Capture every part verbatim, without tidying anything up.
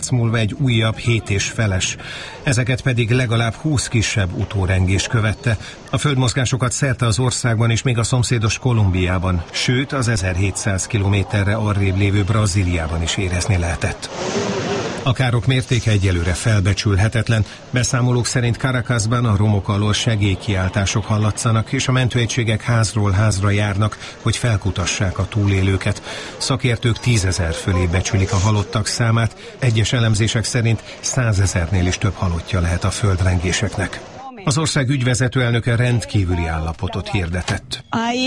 múlva egy újabb hét és feles. Ezeket pedig legalább húsz kisebb utórengés követte. A földmozgásokat szerte az országban és még a szomszédos Kolumbiában, sőt az ezerhétszáz kilométerre arrébb lévő Brazíliában is érezni lehetett. A károk mértéke egyelőre felbecsülhetetlen. Beszámolók szerint Caracasban a romok alól segélykiáltások hallatszanak, és a mentőegységek házról házra járnak, hogy felkutassák a túlélőket. Szakértők tízezer fölé becsülik a halottak számát, egyes elemzések szerint százezernél is több halottja lehet a földrengéseknek. Az ország ügyvezető elnöke rendkívüli állapotot hirdetett.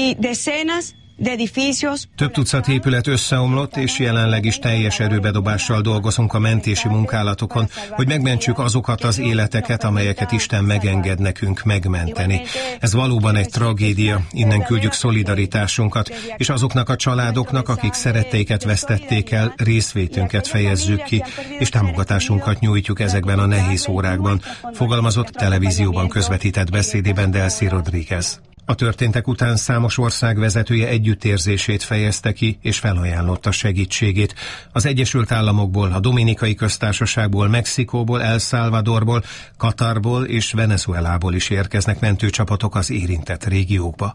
Több tucat épület összeomlott, és jelenleg is teljes erőbedobással dolgozunk a mentési munkálatokon, hogy megmentsük azokat az életeket, amelyeket Isten megenged nekünk megmenteni. Ez valóban egy tragédia, innen küldjük szolidaritásunkat, és azoknak a családoknak, akik szeretteiket vesztették el, részvétünket fejezzük ki, és támogatásunkat nyújtjuk ezekben a nehéz órákban, fogalmazott televízióban közvetített beszédében Delcy Rodriguez. A történtek után számos ország vezetője együttérzését fejezte ki, és felajánlotta segítségét. Az Egyesült Államokból, a Dominikai Köztársaságból, Mexikóból, El Salvadorból, Katarból és Venezuelából is érkeznek mentőcsapatok az érintett régiókba.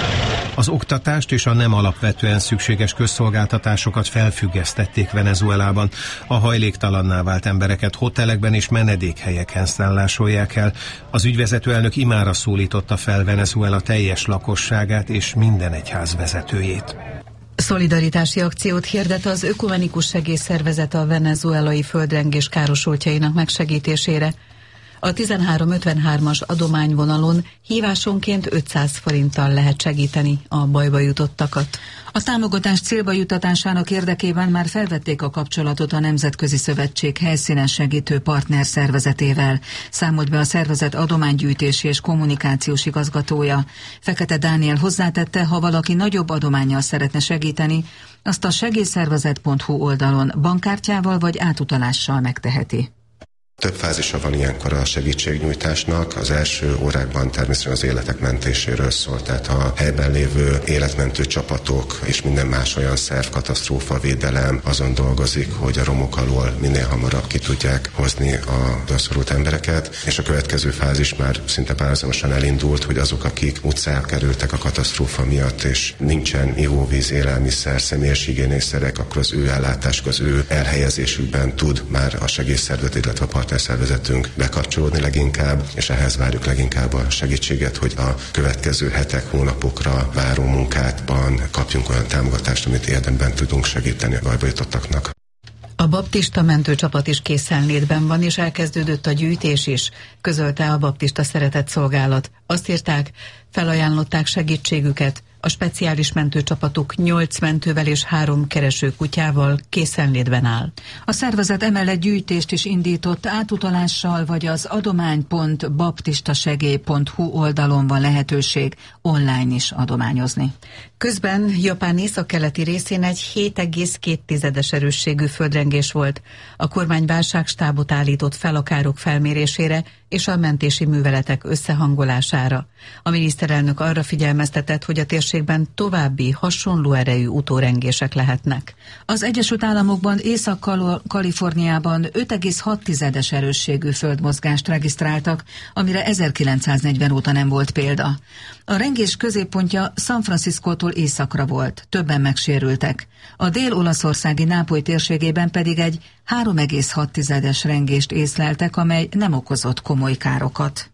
Az oktatást és a nem alapvetően szükséges közszolgáltatásokat felfüggesztették Venezuelában. A hajléktalanná vált embereket hotelekben és menedékhelyeken szállásolják el. Az ügyvezető elnök imára szólította fel Venezuela teljes lakosságát és minden egyház vezetőjét. Szolidaritási akciót hirdet az Ökumenikus Segélyszervezet a venezuelai földrengés károsultjainak megsegítésére. A tizenhárom ötvenhármas adományvonalon hívásonként ötszáz forinttal lehet segíteni a bajba jutottakat. A támogatás célba juttatásának érdekében már felvették a kapcsolatot a Nemzetközi Szövetség helyszínen segítő partner szervezetével, számolt be a szervezet adománygyűjtési és kommunikációs igazgatója. Fekete Dániel hozzátette, ha valaki nagyobb adománnyal szeretne segíteni, azt a segélyszervezet pont hu oldalon bankkártyával vagy átutalással megteheti. Több fázisa van ilyenkor a segítségnyújtásnak. Az első órákban természetesen az életek mentéséről szól, tehát a helyben lévő életmentő csapatok és minden más olyan szerv, katasztrófa, védelem azon dolgozik, hogy a romok alól minél hamarabb ki tudják hozni a rászorult embereket, és a következő fázis már szinte párhuzamosan elindult, hogy azok, akik utcára kerültek a katasztrófa miatt, és nincsen ivóvíz, élelmiszer, személyes higiénészerek, akkor az ő ellátásuk, az ő elhelyezésükben tud már a segélyszervezet, illetve a partnerszervezetünk bekapcsolódni leginkább, és ehhez várjuk leginkább a segítséget, hogy a következő hetek, hónapokra váró munkátban kapjunk olyan támogatást, amit érdemben tudunk segíteni a bajba jutottaknak. A baptista mentőcsapat is készenlétben van, és elkezdődött a gyűjtés is, közölte a baptista szeretett szolgálat. Azt írták, felajánlották segítségüket, a speciális mentőcsapatuk nyolc mentővel és három keresőkutyával készenlétben áll. A szervezet emellett gyűjtést is indított, átutalással vagy az adomány pont baptistasegély pont hu oldalon van lehetőség online is adományozni. Közben Japán északkeleti részén egy hét egész két erősségű földrengés volt. A kormány válságstábot állított fel a károk felmérésére és a mentési műveletek összehangolására. A miniszterelnök arra figyelmeztetett, hogy a térségben további hasonló erejű utórengések lehetnek. Az Egyesült Államokban, Észak-Kaliforniában öt egész hat erősségű földmozgást regisztráltak, amire ezerkilencszáznegyven óta nem volt példa. A rengés középpontja San Franciscótól északra volt, többen megsérültek. A dél-olaszországi Nápoly térségében pedig egy három egész hat rengést észleltek, amely nem okozott komoly károkat.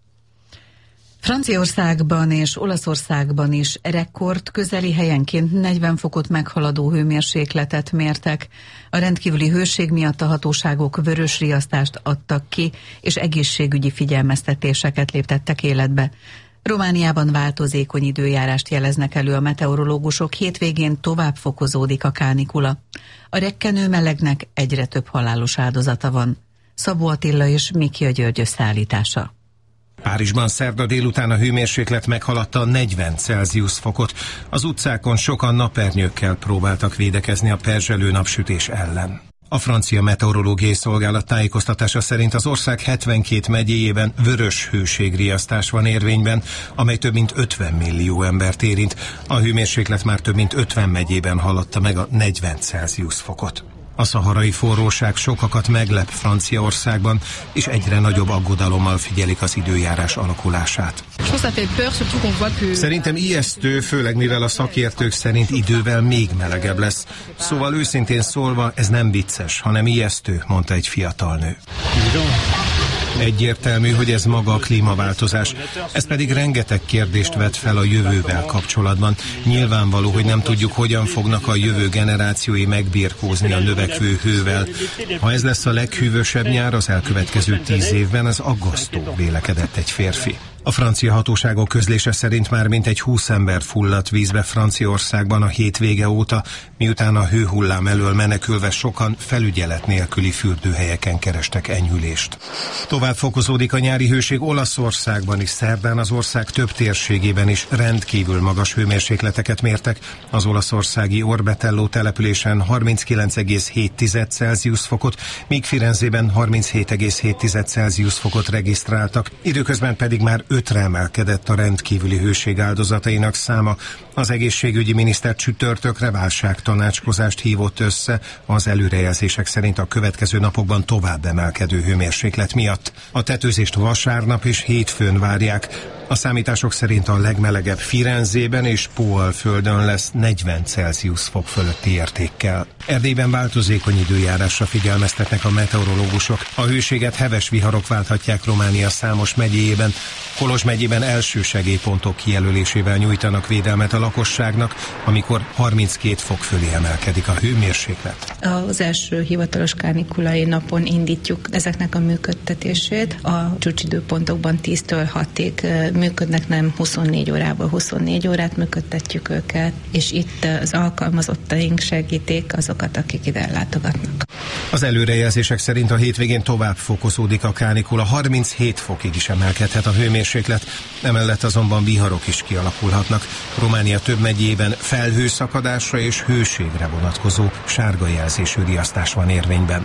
Franciaországban és Olaszországban is rekord közeli helyenként negyven fokot meghaladó hőmérsékletet mértek. A rendkívüli hőség miatt a hatóságok vörös riasztást adtak ki, és egészségügyi figyelmeztetéseket léptettek életbe. Romániában változékony időjárást jeleznek elő a meteorológusok, hétvégén tovább fokozódik a kánikula. A rekkenő melegnek egyre több halálos áldozata van. Szabó Attila és Mikia György összeállítása. Párizsban szerda délután a hőmérséklet meghaladta a negyven Celsius fokot. Az utcákon sokan napernyőkkel próbáltak védekezni a perzselő napsütés ellen. A francia meteorológiai szolgálat tájékoztatása szerint az ország hetvenkét megyéjében vörös hőségriasztás van érvényben, amely több mint ötven millió embert érint. A hőmérséklet már több mint ötven megyében haladta meg a negyven Celsius fokot. A szaharai forróság sokakat meglep Franciaországban, és egyre nagyobb aggodalommal figyelik az időjárás alakulását. Szerintem ijesztő, főleg mivel a szakértők szerint idővel még melegebb lesz. Szóval őszintén szólva, ez nem vicces, hanem ijesztő, mondta egy fiatal nő. Egyértelmű, hogy ez maga a klímaváltozás. Ez pedig rengeteg kérdést vet fel a jövővel kapcsolatban. Nyilvánvaló, hogy nem tudjuk, hogyan fognak a jövő generációi megbirkózni a növekvő hővel. Ha ez lesz a leghűvösebb nyár az elkövetkező tíz évben, az aggasztó, vélekedett egy férfi. A francia hatóságok közlése szerint már mintegy húsz ember fulladt vízbe Franciaországban a hétvége óta, miután a hőhullám elől menekülve sokan felügyelet nélküli fürdőhelyeken kerestek enyhülést. Tovább fokozódik a nyári hőség Olaszországban is. Szerdán az ország több térségében is rendkívül magas hőmérsékleteket mértek. Az olaszországi Orbetello településen harminckilenc egész hét Celsius fokot, míg Firenzében harminchét egész hét Celsius fokot regisztráltak. Időközben pedig már ötre emelkedett a rendkívüli hőség áldozatainak száma. Az egészségügyi miniszter csütörtökre válságtanácskozást hívott össze az előrejelzések szerint a következő napokban tovább emelkedő hőmérséklet miatt. A tetőzést vasárnap és hétfőn várják. A számítások szerint a legmelegebb Firenzében és Póalföldön lesz negyven Celsius fok fölötti értékkel. Erdélyben változékony időjárásra figyelmeztetnek a meteorológusok. A hőséget heves viharok válthatják Románia számos megyéjében. Kolozs megyében első segélypontok kijelölésével nyújtanak védelmet a lakosságnak, amikor harminckét fok fölé emelkedik a hőmérséklet. Az első hivatalos kánikulai napon indítjuk ezeknek a működtetését. A csúcsidőpontokban tíztől hatig működnek, nem huszonnégy órából huszonnégy órát működtetjük őket, és itt az alkalmazottaink segítik azokat, akik ide ellátogatnak. Az előrejelzések szerint a hétvégén tovább fokozódik a kánikula, harminchét fokig is emelkedhet a hőmérséklet, emellett azonban viharok is kialakulhatnak. Románia több megyében felhőszakadásra és hőségre vonatkozó sárga jelzésű riasztás van érvényben.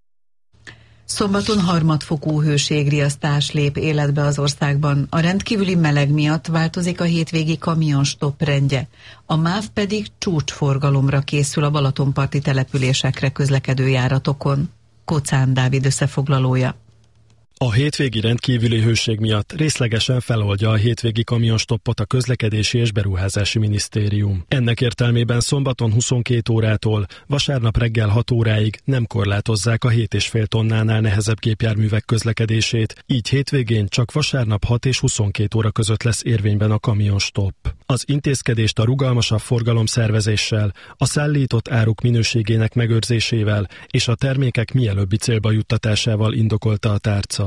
Szombaton harmadfokú hőségriasztás lép életbe az országban. A rendkívüli meleg miatt változik a hétvégi kamionstopp rendje. A MÁV pedig csúcsforgalomra készül a balatonparti településekre közlekedő járatokon. Kocán Dávid összefoglalója. A hétvégi rendkívüli hőség miatt részlegesen feloldja a hétvégi kamionstoppot a Közlekedési és Beruházási Minisztérium. Ennek értelmében szombaton huszonkét órától vasárnap reggel hat óráig nem korlátozzák a hét és fél tonnánál nehezebb gépjárművek közlekedését, így hétvégén csak vasárnap hat és huszonkét óra között lesz érvényben a kamionstopp. Az intézkedést a rugalmasabb forgalomszervezéssel, a szállított áruk minőségének megőrzésével és a termékek mielőbbi célba juttatásával indokolta a tárca.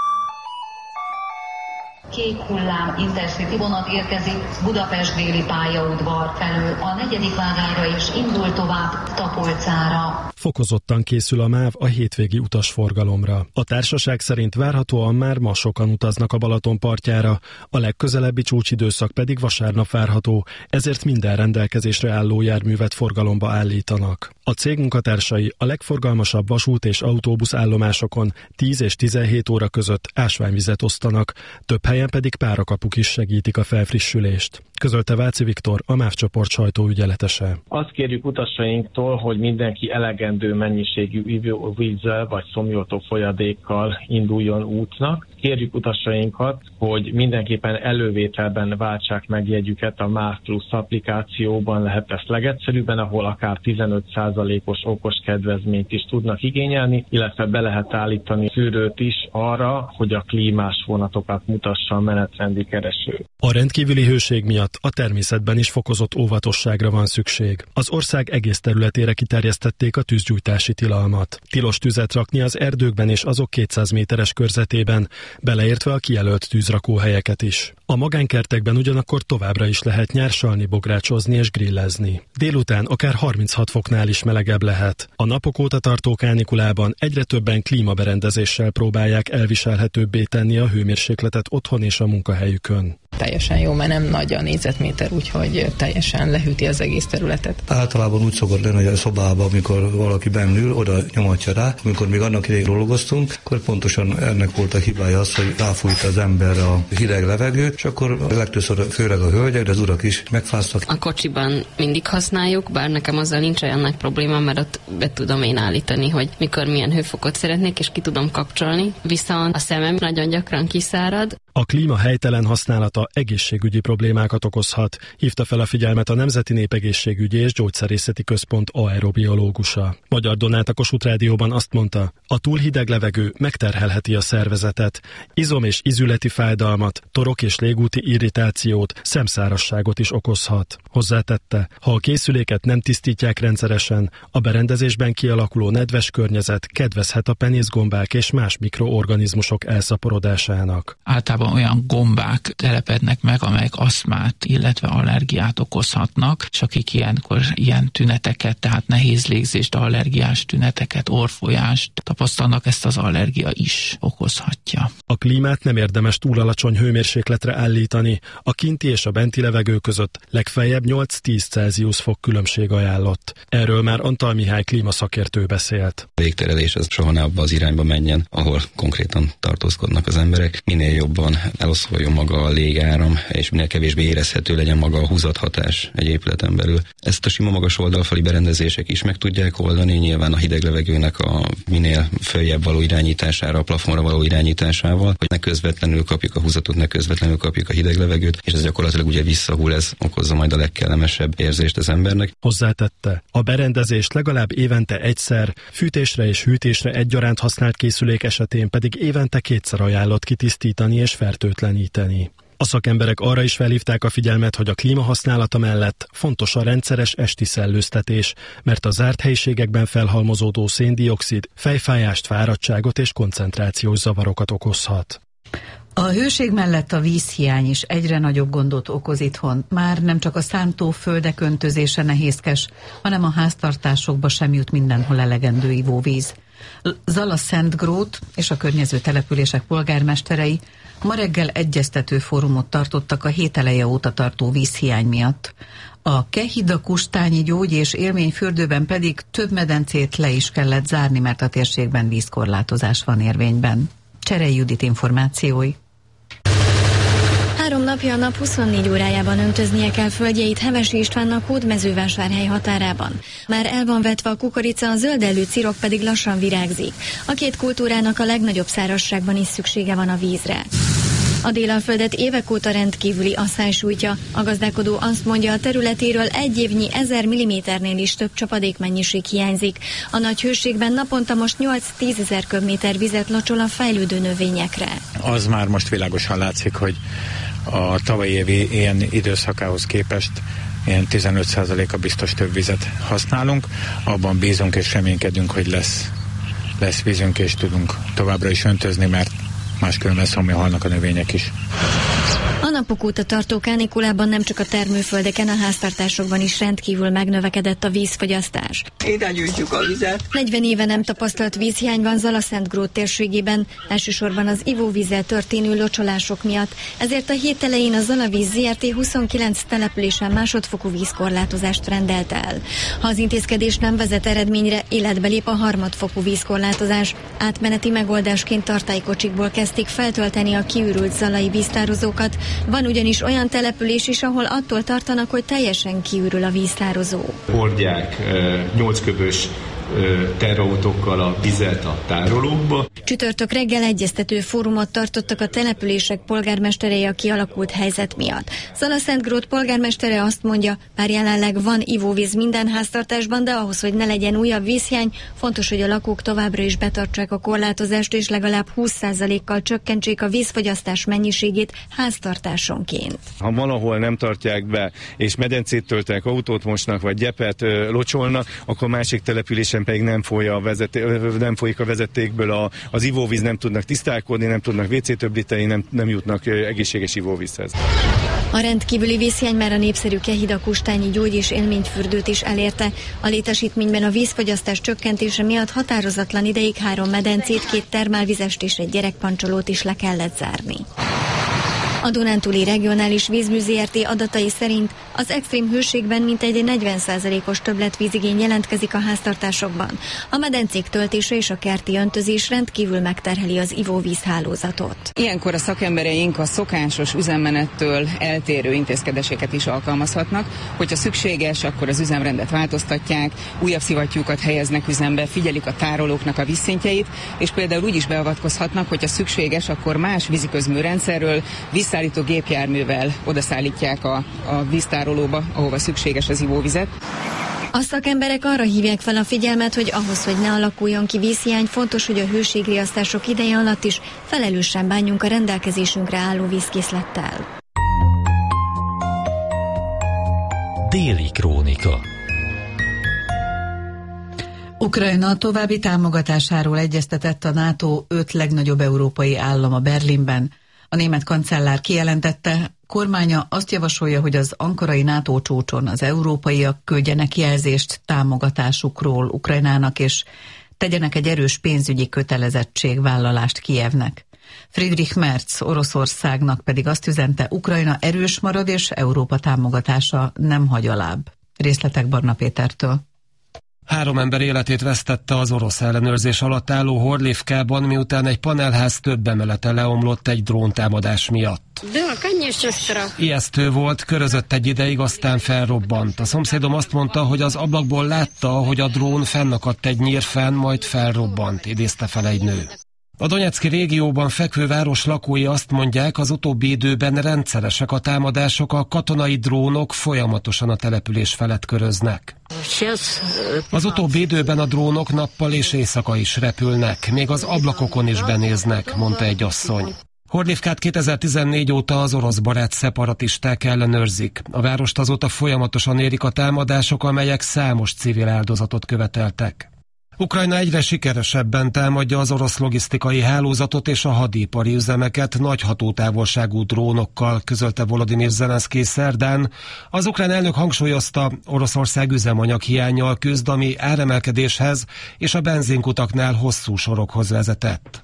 Kék hullám Intercity vonat érkezik Budapest déli pályaudvar felől a negyedik vágányra és indul tovább Tapolcára. Fokozottan készül a MÁV a hétvégi utasforgalomra. A társaság szerint várhatóan már ma sokan utaznak a Balaton partjára, a legközelebbi csúcsidőszak pedig vasárnap várható, ezért minden rendelkezésre álló járművet forgalomba állítanak. A cég munkatársai a legforgalmasabb vasút és autóbusz állomásokon tíz és tizenhét óra között ásványvizet osztanak, több helyen pedig párakapuk is segítik a felfrissülést. Közölte Váci Viktor, a MÁV csoport sajtóügyeletese. Azt kérjük utasainktól, hogy mindenki elegendő mennyiségű ivóvízzel vagy szomjoltó folyadékkal induljon útnak. Kérjük utasainkat, hogy mindenképpen elővételben váltsák meg jegyüket a MÁV Plusz applikációban, lehet ezt legegyszerűbben, ahol akár tizenöt százalékos okos kedvezményt is tudnak igényelni, illetve be lehet állítani szűrőt is arra, hogy a klímás vonatokat mutassa a menetrendi kereső. A rendkívüli hőség miatt a természetben is fokozott óvatosságra van szükség. Az ország egész területére kiterjesztették a tűzgyújtási tilalmat. Tilos tüzet rakni az erdőkben és azok kétszáz méteres körzetében, beleértve a kijelölt tűzrakóhelyeket is. A magánkertekben ugyanakkor továbbra is lehet nyársalni, bográcsozni és grillezni. Délután akár harminchat foknál is melegebb lehet. A napok óta tartó kánikulában egyre többen klímaberendezéssel próbálják elviselhetőbbé tenni a hőmérsékletet otthon és a munkahelyükön. Teljesen jó, mert nem nagy a négyzetméter, úgyhogy teljesen lehűti az egész területet. Általában úgy szokott lenni, hogy a szobában, amikor valaki bennül, oda nyomatja rá. Amikor még annak idején rólogoztunk, akkor pontosan ennek volt a hibája az, az, hogy ráfújt az ember a hideg levegőt, és akkor legtöbbször főleg a hölgyek, de az urak is megfáztak. A kocsiban mindig használjuk, bár nekem azzal nincs olyan nagy probléma, mert ott be tudom én állítani, hogy mikor milyen hőfokot szeretnék, és ki tudom kapcsolni. Viszont a szemem nagyon gyakran kiszárad. A klíma helytelen használata egészségügyi problémákat okozhat, hívta fel a figyelmet a Nemzeti Népegészségügyi és Gyógyszerészeti Központ aerobiológusa. Magyar Donát a Kossuth Rádióban azt mondta, a túl hideg levegő megterhelheti a szervezetet, izom- és ízületi fájdalmat, torok- és légúti irritációt, szemszárasságot is okozhat. Hozzátette, ha a készüléket nem tisztítják rendszeresen, a berendezésben kialakuló nedves környezet kedvezhet a penészgombák és más mikroorganizmusok elszaporodásának. Általában olyan gombák telepednek meg, amelyek aszmát, illetve allergiát okozhatnak, és akik ilyenkor ilyen tüneteket, tehát nehéz légzést, allergiás tüneteket, orrfolyást tapasztalnak, ezt az allergia is okozhatja. A klímát nem érdemes túl alacsony hőmérsékletre állítani, a kinti és a benti levegő között legfeljebb nyolc-tíz Celsius fok különbség ajánlott. Erről már Antal Mihály klímaszakértő beszélt. A légterelés az soha ne abba az irányba menjen, ahol konkrétan tartózkodnak az emberek. Minél jobban eloszoljon maga a légáram, és minél kevésbé érezhető legyen maga a húzathatás egy épületen belül. Ezt a sima magas oldalfali berendezések is meg tudják oldani, nyilván a hideg levegőnek a minél följebb való irányítására, a plafonra való irányításával, hogy ne közvetlenül kapjuk a húzatot, ne közvetlenül kapjuk a hideg levegőt, és ez gyakorlatilag ugye visszahull, ez okozza majd a legkellemesebb érzést az embernek. Hozzátette, a berendezést legalább évente egyszer, fűtésre és hűtésre egyaránt használt készülék esetén pedig évente kétszer ajánlott kitisztítani és fertőtleníteni. A szakemberek arra is felhívták a figyelmet, hogy a klímahasználata mellett fontos a rendszeres esti szellőztetés, mert a zárt helyiségekben felhalmozódó széndioxid fejfájást, fáradtságot és koncentrációs zavarokat okozhat. A hőség mellett a vízhiány is egyre nagyobb gondot okoz itthon. Már nem csak a szántóföldek öntözése nehézkes, hanem a háztartásokba sem jut mindenhol elegendő ivóvíz. Zala-Szentgrót és a környező települések polgármesterei ma reggel egyeztető fórumot tartottak a hét eleje óta tartó vízhiány miatt. A Kehida-Kustányi gyógy- és élményfürdőben pedig több medencét le is kellett zárni, mert a térségben vízkorlátozás van érvényben. Cserei Judit információi. Három napja a nap huszonnégy órájában öntöznie kell földjeit Hevesi Istvánnak Hódmezővásárhely határában. Már el van vetve a kukorica, a zöldellő cirok pedig lassan virágzik. A két kultúrának a legnagyobb szárazságban is szüksége van a vízre. A Délalföldet évek óta rendkívüli asszály sújtja. A gazdálkodó azt mondja, a területéről egy évnyi ezer milliméternél is több csapadékmennyiség hiányzik. A nagy hőségben naponta most nyolc-tízezer köbméter vizet locsol a fejlődő növényekre. Az már most világosan látszik, hogy a tavalyi évi ilyen időszakához képest ilyen tizenöt százaléka biztos több vizet használunk. Abban bízunk és reménykedünk, hogy lesz, lesz vízünk és tudunk továbbra is öntözni, mert máskülönben szomja halnak a növények is. A napok óta tartó kánikulában nem csak a termőföldeken, a háztartásokban is rendkívül megnövekedett a vízfogyasztás. Ide gyűjtjük a vizet. negyven éve nem tapasztalt vízhiány van Zala-Szentgrót térségében, elsősorban az ivóvízzel történő locsolások miatt. Ezért a hét elején a Zalavíz zé er té huszonkilenc településen másodfokú vízkorlátozást rendelt el. Ha az intézkedés nem vezet eredményre, életbe lép a harmadfokú vízkorlátozás. Átmeneti megoldásként tartálykocsikból kezdték feltölteni a kiürült zalai víztározókat. Van ugyanis olyan település is, ahol attól tartanak, hogy teljesen kiürül a víztározó. Hordják nyolc köbös terautókkal a vizet a tárolókba. Csütörtök reggel egyeztető fórumot tartottak a települések polgármesterei a kialakult helyzet miatt. Zala-Szentgrót polgármestere azt mondja, bár jelenleg van ivóvíz minden háztartásban, de ahhoz, hogy ne legyen újabb vízhiány, fontos, hogy a lakók továbbra is betartsák a korlátozást, és legalább húsz százalékkal csökkentsék a vízfogyasztás mennyiségét háztartásonként. Ha valahol nem tartják be, és medencét töltenek, autót mosnak, vagy gyepet ö, locsolnak, akkor másik településen pedig nem, foly a vezeté, nem folyik a vezetékből a, az ivóvíz, nem tudnak tisztálkodni, nem tudnak vé cé töblíteni, nem, nem jutnak egészséges ivóvízhez. A rendkívüli vízhiány már a népszerű Kehida-Kustányi gyógy- és élményfürdőt is elérte. A létesítményben a vízfogyasztás csökkentése miatt határozatlan ideig három medencét, két termálvizest és egy gyerekpancsolót is le kellett zárni. A Dunántúli Regionális Vízmű zé er té adatai szerint az extrém hőségben mintegy negyven százalékos többletvízigény jelentkezik a háztartásokban. A medencék töltése és a kerti öntözés rendkívül megterheli az ivóvízhálózatot. Ilyenkor a szakembereink a szokásos üzemmenettől eltérő intézkedéseket is alkalmazhatnak. Hogyha szükséges, akkor az üzemrendet változtatják, újabb szivattyúkat helyeznek üzembe, figyelik a tárolóknak a vízszintjeit, és például úgy is beavatkozhatnak, hogyha szükséges, akkor más víziközmű rendszerről vízszállító gépjárművel odaszállítják a, a víztárolóba, ahova szükséges az ivóvizet. A szakemberek arra hívják fel a figyelmet, hogy ahhoz, hogy ne alakuljon ki vízhiány, fontos, hogy a hőségriasztások ideje alatt is felelősen bánjunk a rendelkezésünkre álló vízkészlettel. Déli krónika. Ukrajna további támogatásáról egyeztetett a NATO öt legnagyobb európai állama Berlinben. A német kancellár kijelentette, kormánya azt javasolja, hogy az ankarai NATO csúcson az európaiak küldjenek jelzést támogatásukról Ukrajnának, és tegyenek egy erős pénzügyi kötelezettségvállalást Kijevnek. Friedrich Merz Oroszországnak pedig azt üzente, Ukrajna erős marad, és Európa támogatása nem hagy alább. Részletek Barna Pétertől. Három ember életét vesztette az orosz ellenőrzés alatt álló Horlivkában, miután egy panelház több emelete leomlott egy dróntámadás miatt. Ijesztő volt, körözött egy ideig, aztán felrobbant. A szomszédom azt mondta, hogy az ablakból látta, hogy a drón fennakadt egy nyírfán, majd felrobbant, idézte fel egy nő. A Donetszki régióban fekvő város lakói azt mondják, az utóbbi időben rendszeresek a támadások, a katonai drónok folyamatosan a település felett köröznek. Az utóbbi időben a drónok nappal és éjszaka is repülnek, még az ablakokon is benéznek, mondta egy asszony. Horlivkát kétezer-tizennégy óta az orosz barát szeparatisták ellenőrzik. A várost azóta folyamatosan érik a támadások, amelyek számos civil áldozatot követeltek. Ukrajna egyre sikeresebben támadja az orosz logisztikai hálózatot és a hadipari üzemeket nagy hatótávolságú drónokkal, közölte Volodymyr Zelenszky szerdán. Az ukrán elnök hangsúlyozta, Oroszország üzemanyag hiánnyal küzd, ami áremelkedéshez és a benzinkutaknál hosszú sorokhoz vezetett.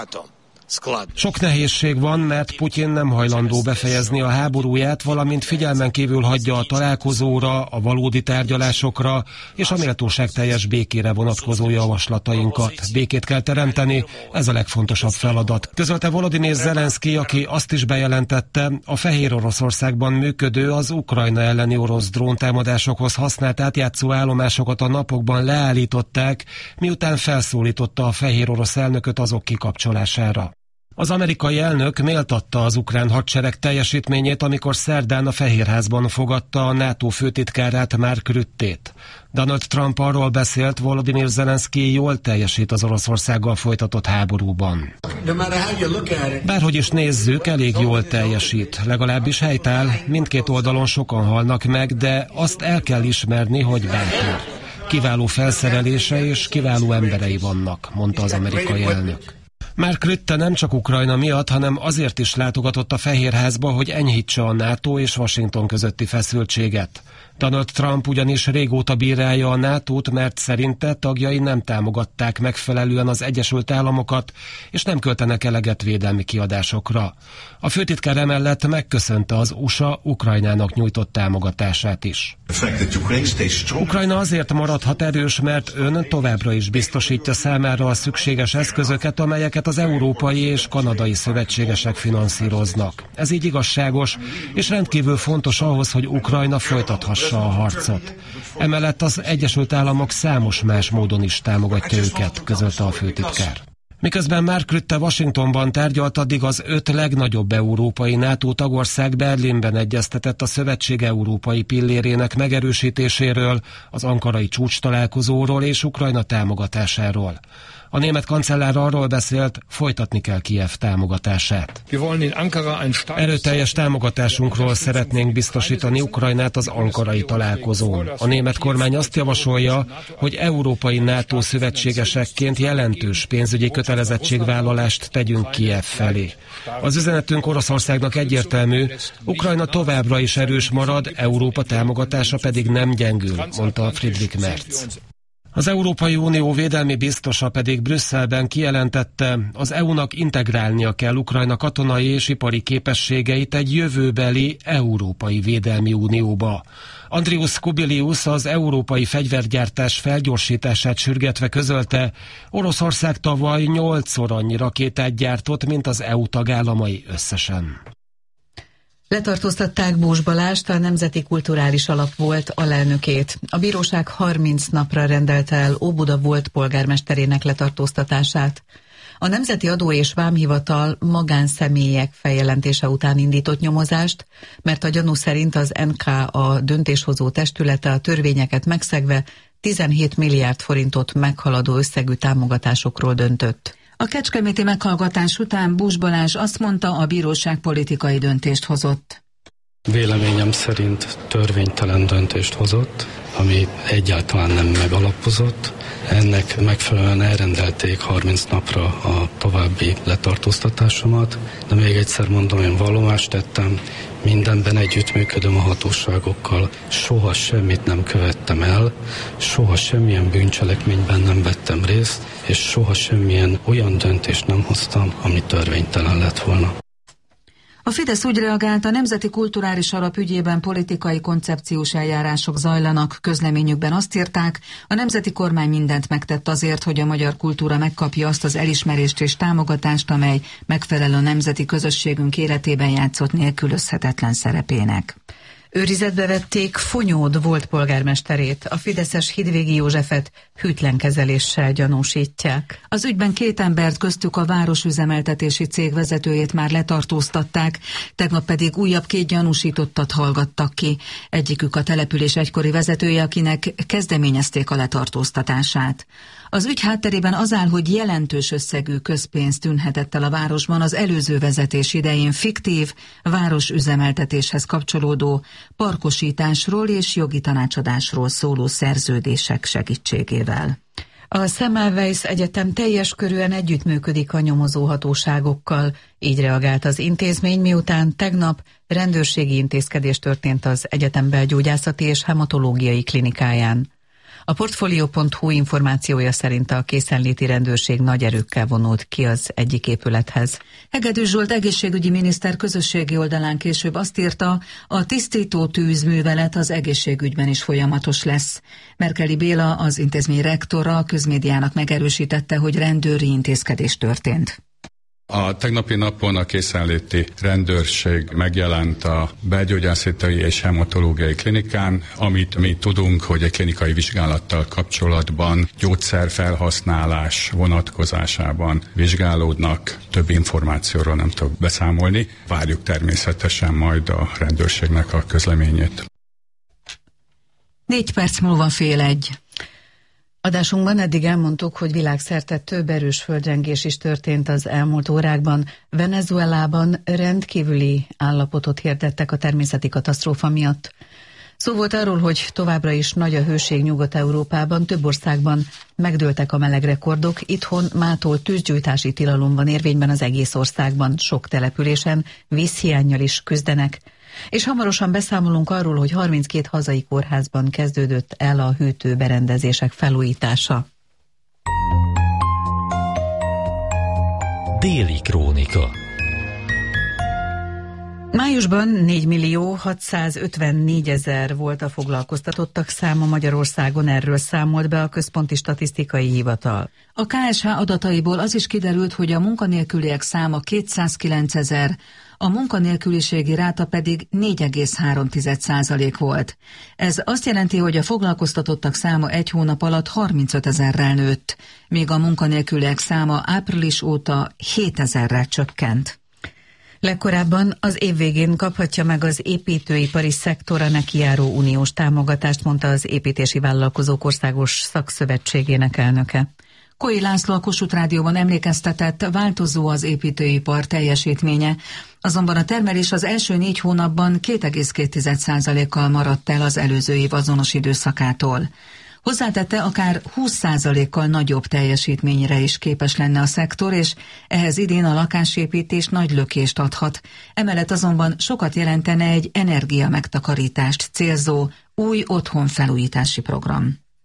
Sok nehézség van, mert Putyin nem hajlandó befejezni a háborúját, valamint figyelmen kívül hagyja a találkozóra, a valódi tárgyalásokra és a méltóságteljes békére vonatkozó javaslatainkat. Békét kell teremteni, ez a legfontosabb feladat. Közölte Volodymyr Zelenszky, aki azt is bejelentette, a Fehér Oroszországban működő, az Ukrajna elleni orosz dróntámadásokhoz használt átjátszó állomásokat a napokban leállították, miután felszólította a fehér orosz elnököt azok kikapcsolására. Az amerikai elnök méltatta az ukrán hadsereg teljesítményét, amikor szerdán a Fehérházban fogadta a NATO főtitkárát, Mark Ruttét. Donald Trump arról beszélt, Volodymyr Zelenszky jól teljesít az Oroszországgal folytatott háborúban. Bárhogy is nézzük, elég jól teljesít, legalábbis helytáll, mindkét oldalon sokan halnak meg, de azt el kell ismerni, hogy bátor. Kiváló felszerelése és kiváló emberei vannak, mondta az amerikai elnök. Mark Rutte nem csak Ukrajna miatt, hanem azért is látogatott a Fehérházba, hogy enyhítse a NATO és Washington közötti feszültséget. Donald Trump ugyanis régóta bírálja a nátót, mert szerinte tagjai nem támogatták megfelelően az Egyesült Államokat, és nem költenek eleget védelmi kiadásokra. A főtitkár emellett megköszönte az u es á Ukrajnának nyújtott támogatását is. Ukrajna azért maradhat erős, mert ön továbbra is biztosítja számára a szükséges eszközöket, amelyeket az európai és kanadai szövetségesek finanszíroznak. Ez így igazságos, és rendkívül fontos ahhoz, hogy Ukrajna folytathassa a harcot. Emellett az Egyesült Államok számos más módon is támogatja őket, közölte a főtitkár. Miközben Mark Rutte Washingtonban tárgyalt, addig az öt legnagyobb európai NATO tagország Berlinben egyeztetett a szövetség európai pillérének megerősítéséről, az ankarai csúcstalálkozóról és Ukrajna támogatásáról. A német kancellár arról beszélt, folytatni kell Kijev támogatását. Erőteljes támogatásunkról szeretnénk biztosítani Ukrajnát az ankarai találkozón. A német kormány azt javasolja, hogy európai NATO szövetségesekként jelentős pénzügyi kötelezettségvállalást tegyünk Kijev felé. Az üzenetünk Oroszországnak egyértelmű, Ukrajna továbbra is erős marad, Európa támogatása pedig nem gyengül, mondta Friedrich Merz. Az Európai Unió védelmi biztosa pedig Brüsszelben kijelentette, az é u-nak integrálnia kell Ukrajna katonai és ipari képességeit egy jövőbeli Európai Védelmi Unióba. Andrius Kubilius az európai fegyvergyártás felgyorsítását sürgetve közölte, Oroszország tavaly nyolcszor annyi rakétát gyártott, mint az é u tagállamai összesen. Letartóztatták Bós Balást, a Nemzeti Kulturális Alap volt alelnökét. A bíróság harminc napra rendelte el Óbuda volt polgármesterének letartóztatását. A Nemzeti Adó és Vámhivatal magánszemélyek feljelentése után indított nyomozást, mert a gyanú szerint az en ká a döntéshozó testülete a törvényeket megszegve tizenhét milliárd forintot meghaladó összegű támogatásokról döntött. A kecskeméti meghallgatás után Bós Balázs azt mondta, a bíróság politikai döntést hozott. Véleményem szerint törvénytelen döntést hozott, ami egyáltalán nem megalapozott. Ennek megfelelően elrendelték harminc napra a további letartóztatásomat, de még egyszer mondom, én vallomást tettem, mindenben együttműködöm a hatóságokkal, soha semmit nem követtem el, soha semmilyen bűncselekményben nem vettem részt, és soha semmilyen olyan döntést nem hoztam, ami törvénytelen lett volna. A Fidesz úgy reagált, a Nemzeti Kulturális Alap ügyében politikai koncepciós eljárások zajlanak. Közleményükben azt írták, a nemzeti kormány mindent megtett azért, hogy a magyar kultúra megkapja azt az elismerést és támogatást, amely megfelel a nemzeti közösségünk életében játszott nélkülözhetetlen szerepének. Őrizetbe vették Fonyód volt polgármesterét, a fideszes Hidvégi Józsefet hűtlen kezeléssel gyanúsítják. Az ügyben két embert, köztük a városüzemeltetési cég vezetőjét már letartóztatták, tegnap pedig újabb két gyanúsítottat hallgattak ki. Egyikük a település egykori vezetője, akinek kezdeményezték a letartóztatását. Az ügy hátterében az áll, hogy jelentős összegű közpénz tűnhetett el a városban az előző vezetés idején fiktív, városüzemeltetéshez kapcsolódó parkosításról és jogi tanácsadásról szóló szerződések segítségével. A Semmelweis Egyetem teljes körűen együttműködik a nyomozó hatóságokkal. Így reagált az intézmény, miután tegnap rendőrségi intézkedés történt az egyetem belgyógyászati és hematológiai klinikáján. A Portfolio pont hu információja szerint a készenléti rendőrség nagy erőkkel vonult ki az egyik épülethez. Hegedűs Zsolt egészségügyi miniszter közösségi oldalán később azt írta, a tisztító tűzművelet az egészségügyben is folyamatos lesz. Merkeli Béla, az intézmény rektora, a közmédiának megerősítette, hogy rendőri intézkedés történt. A tegnapi napon a készenléti rendőrség megjelent a belgyógyászati és hematológiai klinikán, amit mi tudunk, hogy egy klinikai vizsgálattal kapcsolatban gyógyszerfelhasználás vonatkozásában vizsgálódnak. Több információról nem tudok beszámolni. Várjuk természetesen majd a rendőrségnek a közleményét. Négy perc múlva fél egy. Adásunkban eddig elmondtuk, hogy világszerte több erős földrengés is történt az elmúlt órákban. Venezuelában rendkívüli állapotot hirdettek a természeti katasztrófa miatt. Szó volt arról, hogy továbbra is nagy a hőség Nyugat-Európában, több országban megdőltek a melegrekordok, itthon mától tűzgyújtási tilalom van érvényben az egész országban, sok településen vízhiánnyal is küzdenek. És hamarosan beszámolunk arról, hogy harminckét hazai kórházban kezdődött el a hűtőberendezések felújítása. Déli Krónika. Májusban négymillió hatszázötvennégyezer volt a foglalkoztatottak száma Magyarországon, erről számolt be a Központi Statisztikai Hivatal. A ká es há adataiból az is kiderült, hogy a munkanélküliek száma kétszázkilencezer, a munkanélküliségi ráta pedig négy egész három százalék volt. Ez azt jelenti, hogy a foglalkoztatottak száma egy hónap alatt harmincötezerrel nőtt, míg a munkanélküliek száma április óta hétezerrel csökkent. Legkorábban az év végén kaphatja meg az építőipari szektora nekijáró uniós támogatást, mondta az Építési Vállalkozók Országos Szakszövetségének elnöke. Koi László a Kossuth Rádióban emlékeztetett, változó az építőipar teljesítménye, azonban a termelés az első négy hónapban két egész két százalékkal maradt el az előző év azonos időszakától. Hozzátette, akár húsz százalékkal nagyobb teljesítményre is képes lenne a szektor, és ehhez idén a lakásépítés nagy lökést adhat. Emellett azonban sokat jelentene egy energia megtakarítást célzó új otthonfelújítási program.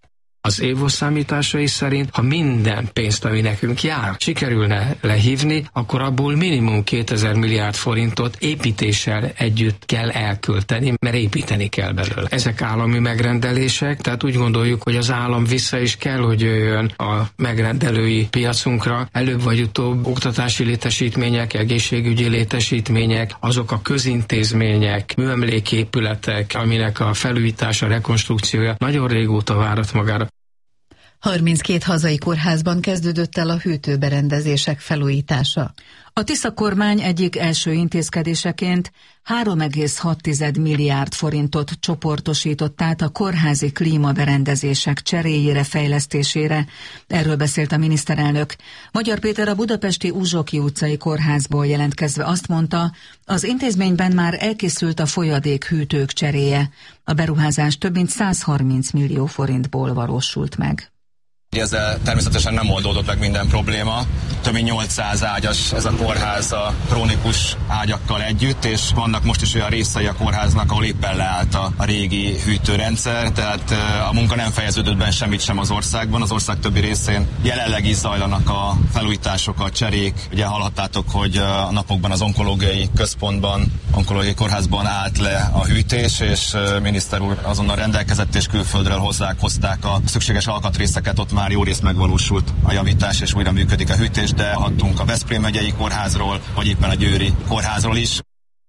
Az évos számításai szerint, ha minden pénzt, ami nekünk jár, sikerülne lehívni, akkor abból minimum kétezer milliárd forintot építéssel együtt kell elkölteni, mert építeni kell belőle. Ezek állami megrendelések, tehát úgy gondoljuk, hogy az állam vissza is kell, hogy jöjjön a megrendelői piacunkra. Előbb vagy utóbb oktatási létesítmények, egészségügyi létesítmények, azok a közintézmények, műemléképületek, aminek a felújítása, rekonstrukciója nagyon régóta várat magára. harminckét hazai kórházban kezdődött el a hűtőberendezések felújítása. A Tisza kormány egyik első intézkedéseként három egész hat milliárd forintot csoportosított át a kórházi klímaberendezések cseréjére, fejlesztésére. Erről beszélt a miniszterelnök. Magyar Péter a budapesti Uzsoki utcai kórházból jelentkezve azt mondta, az intézményben már elkészült a folyadék hűtők cseréje. A beruházás több mint száz harminc millió forintból valósult meg. Ezzel természetesen nem oldódott meg minden probléma. Több mint nyolcszáz ágyas ez a kórház a krónikus ágyakkal együtt, és vannak most is olyan részei a kórháznak, ahol éppen leállt a, a régi hűtőrendszer, tehát a munka nem fejeződött be semmit sem az országban. Az ország többi részén jelenleg is zajlanak a felújítások, a cserék. Ugye hallhattátok, hogy a napokban az onkológiai központban, onkológiai kórházban állt le a hűtés, és miniszter úr azonnal rendelkezett, és külföldről hozzák, hozták a szükséges alkatrészeket, ott már jó rész megvalósult a javítás, és újra működik a hűtés, de hattunk a Veszprém megyei kórházról, vagy éppen a győri kórházról is.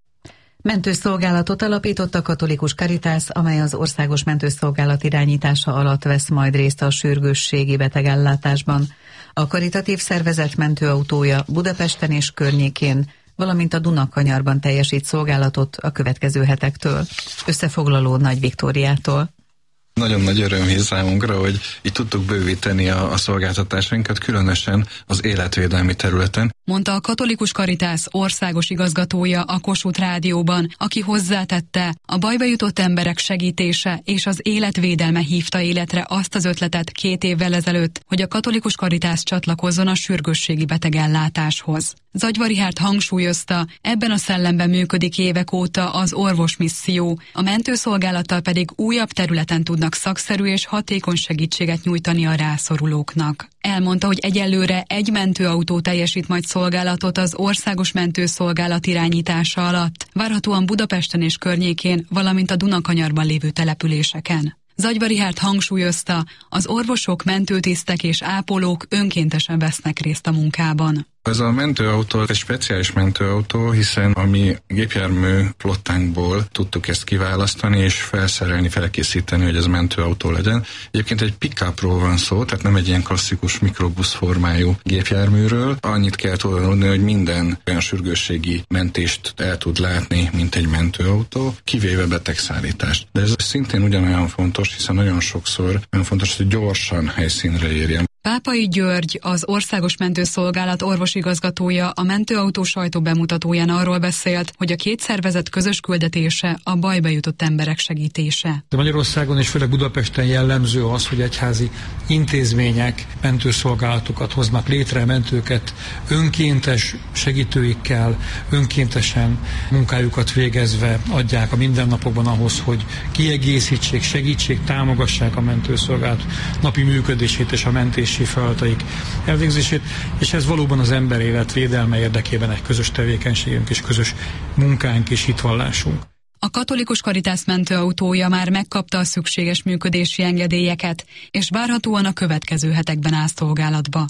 Mentőszolgálatot alapított a Katolikus Caritas, amely az országos mentőszolgálat irányítása alatt vesz majd részt a sürgősségi betegellátásban. A karitatív szervezet mentőautója Budapesten és környékén, valamint a Dunakanyarban teljesít szolgálatot a következő hetektől. Összefoglaló Nagy Viktóriától. Nagyon nagy öröm számunkra, hogy így tudtuk bővíteni a, a szolgáltatásainkat, különösen az életvédelmi területen. Mondta a Katolikus Caritas országos igazgatója a Kossuth Rádióban, aki hozzátette, a bajba jutott emberek segítése és az életvédelme hívta életre azt az ötletet két évvel ezelőtt, hogy a Katolikus Caritas csatlakozzon a sürgősségi betegellátáshoz. Zagyva Richárd hangsúlyozta, ebben a szellemben működik évek óta az orvosmisszió, a mentőszolgálattal pedig újabb területen tudnak szakszerű és hatékony segítséget nyújtani a rászorulóknak. Elmondta, hogy egyelőre egy mentőautó teljesít majd szolgálatot az országos mentőszolgálat irányítása alatt, várhatóan Budapesten és környékén, valamint a Dunakanyarban lévő településeken. Zagyva Richárd hangsúlyozta, az orvosok, mentőtisztek és ápolók önkéntesen vesznek részt a munkában. Ez a mentőautó egy speciális mentőautó, hiszen a mi gépjármű flottánkból tudtuk ezt kiválasztani és felszerelni, felkészíteni, hogy ez mentőautó legyen. Egyébként egy pick-upról van szó, tehát nem egy ilyen klasszikus mikrobusz formájú gépjárműről. Annyit kell tudni, hogy minden olyan sürgősségi mentést el tud látni, mint egy mentőautó, kivéve betegszállítást. De ez szintén ugyanolyan fontos, hiszen nagyon sokszor nagyon fontos, hogy gyorsan helyszínre érjen. Pápai György, az Országos Mentőszolgálat orvosigazgatója a mentőautó sajtó bemutatóján arról beszélt, hogy a két szervezet közös küldetése a bajba jutott emberek segítése. De Magyarországon és főleg Budapesten jellemző az, hogy egyházi intézmények mentőszolgálatokat hoznak létre, mentőket önkéntes segítőikkel, önkéntesen munkájukat végezve adják a mindennapokban ahhoz, hogy kiegészítsék, segítsék, támogassák a mentőszolgálat napi működését és a mentés feladataik elvégzését, és ez valóban az ember élet védelme érdekében egy közös tevékenységünk és közös munkánk és hitvallásunk. A Katolikus Caritas mentőautója már megkapta a szükséges működési engedélyeket, és várhatóan a következő hetekben áll szolgálatba.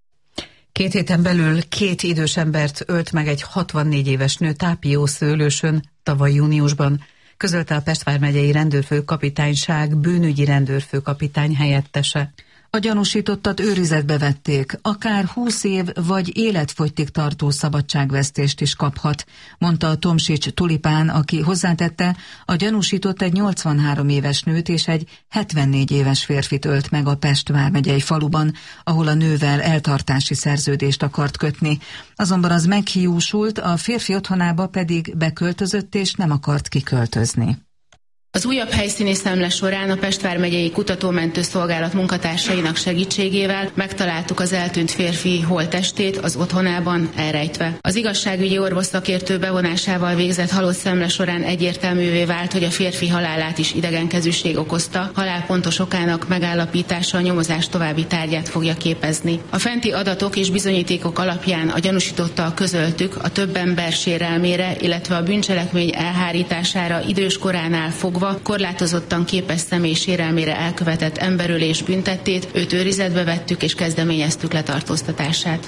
Két héten belül két idős embert ölt meg egy hatvannégy éves nő Tápiószőlősön tavaly júniusban, közölte a Pest vármegyei rendőrfőkapitányság bűnügyi rendőrfőkapitány helyettese. A gyanúsítottat őrizetbe vették, akár húsz év vagy életfogytig tartó szabadságvesztést is kaphat, mondta a Tomsics Tulipán, aki hozzátette, a gyanúsított egy nyolcvanhárom éves nőt és egy hetvennégy éves férfit ölt meg a Pest vármegyei faluban, ahol a nővel eltartási szerződést akart kötni. Azonban az meghiúsult, a férfi otthonába pedig beköltözött és nem akart kiköltözni. Az újabb helyszíni szemle során a Pest vármegyei Kutatómentő Szolgálat munkatársainak segítségével megtaláltuk az eltűnt férfi holttestét az otthonában elrejtve. Az igazságügyi orvos szakértő bevonásával végzett halott szemle során egyértelművé vált, hogy a férfi halálát is idegenkezűség okozta. Halál pontos okának megállapítása a nyomozás további tárgyát fogja képezni. A fenti adatok és bizonyítékok alapján a gyanúsítottal közöltük a több ember sérelmére, illetve a bűncselekmény elhárítására idős koránál fogva korlátozottan képes személy sérelmére elkövetett emberölés büntettét, őt őrizetbe vettük és kezdeményeztük letartóztatását.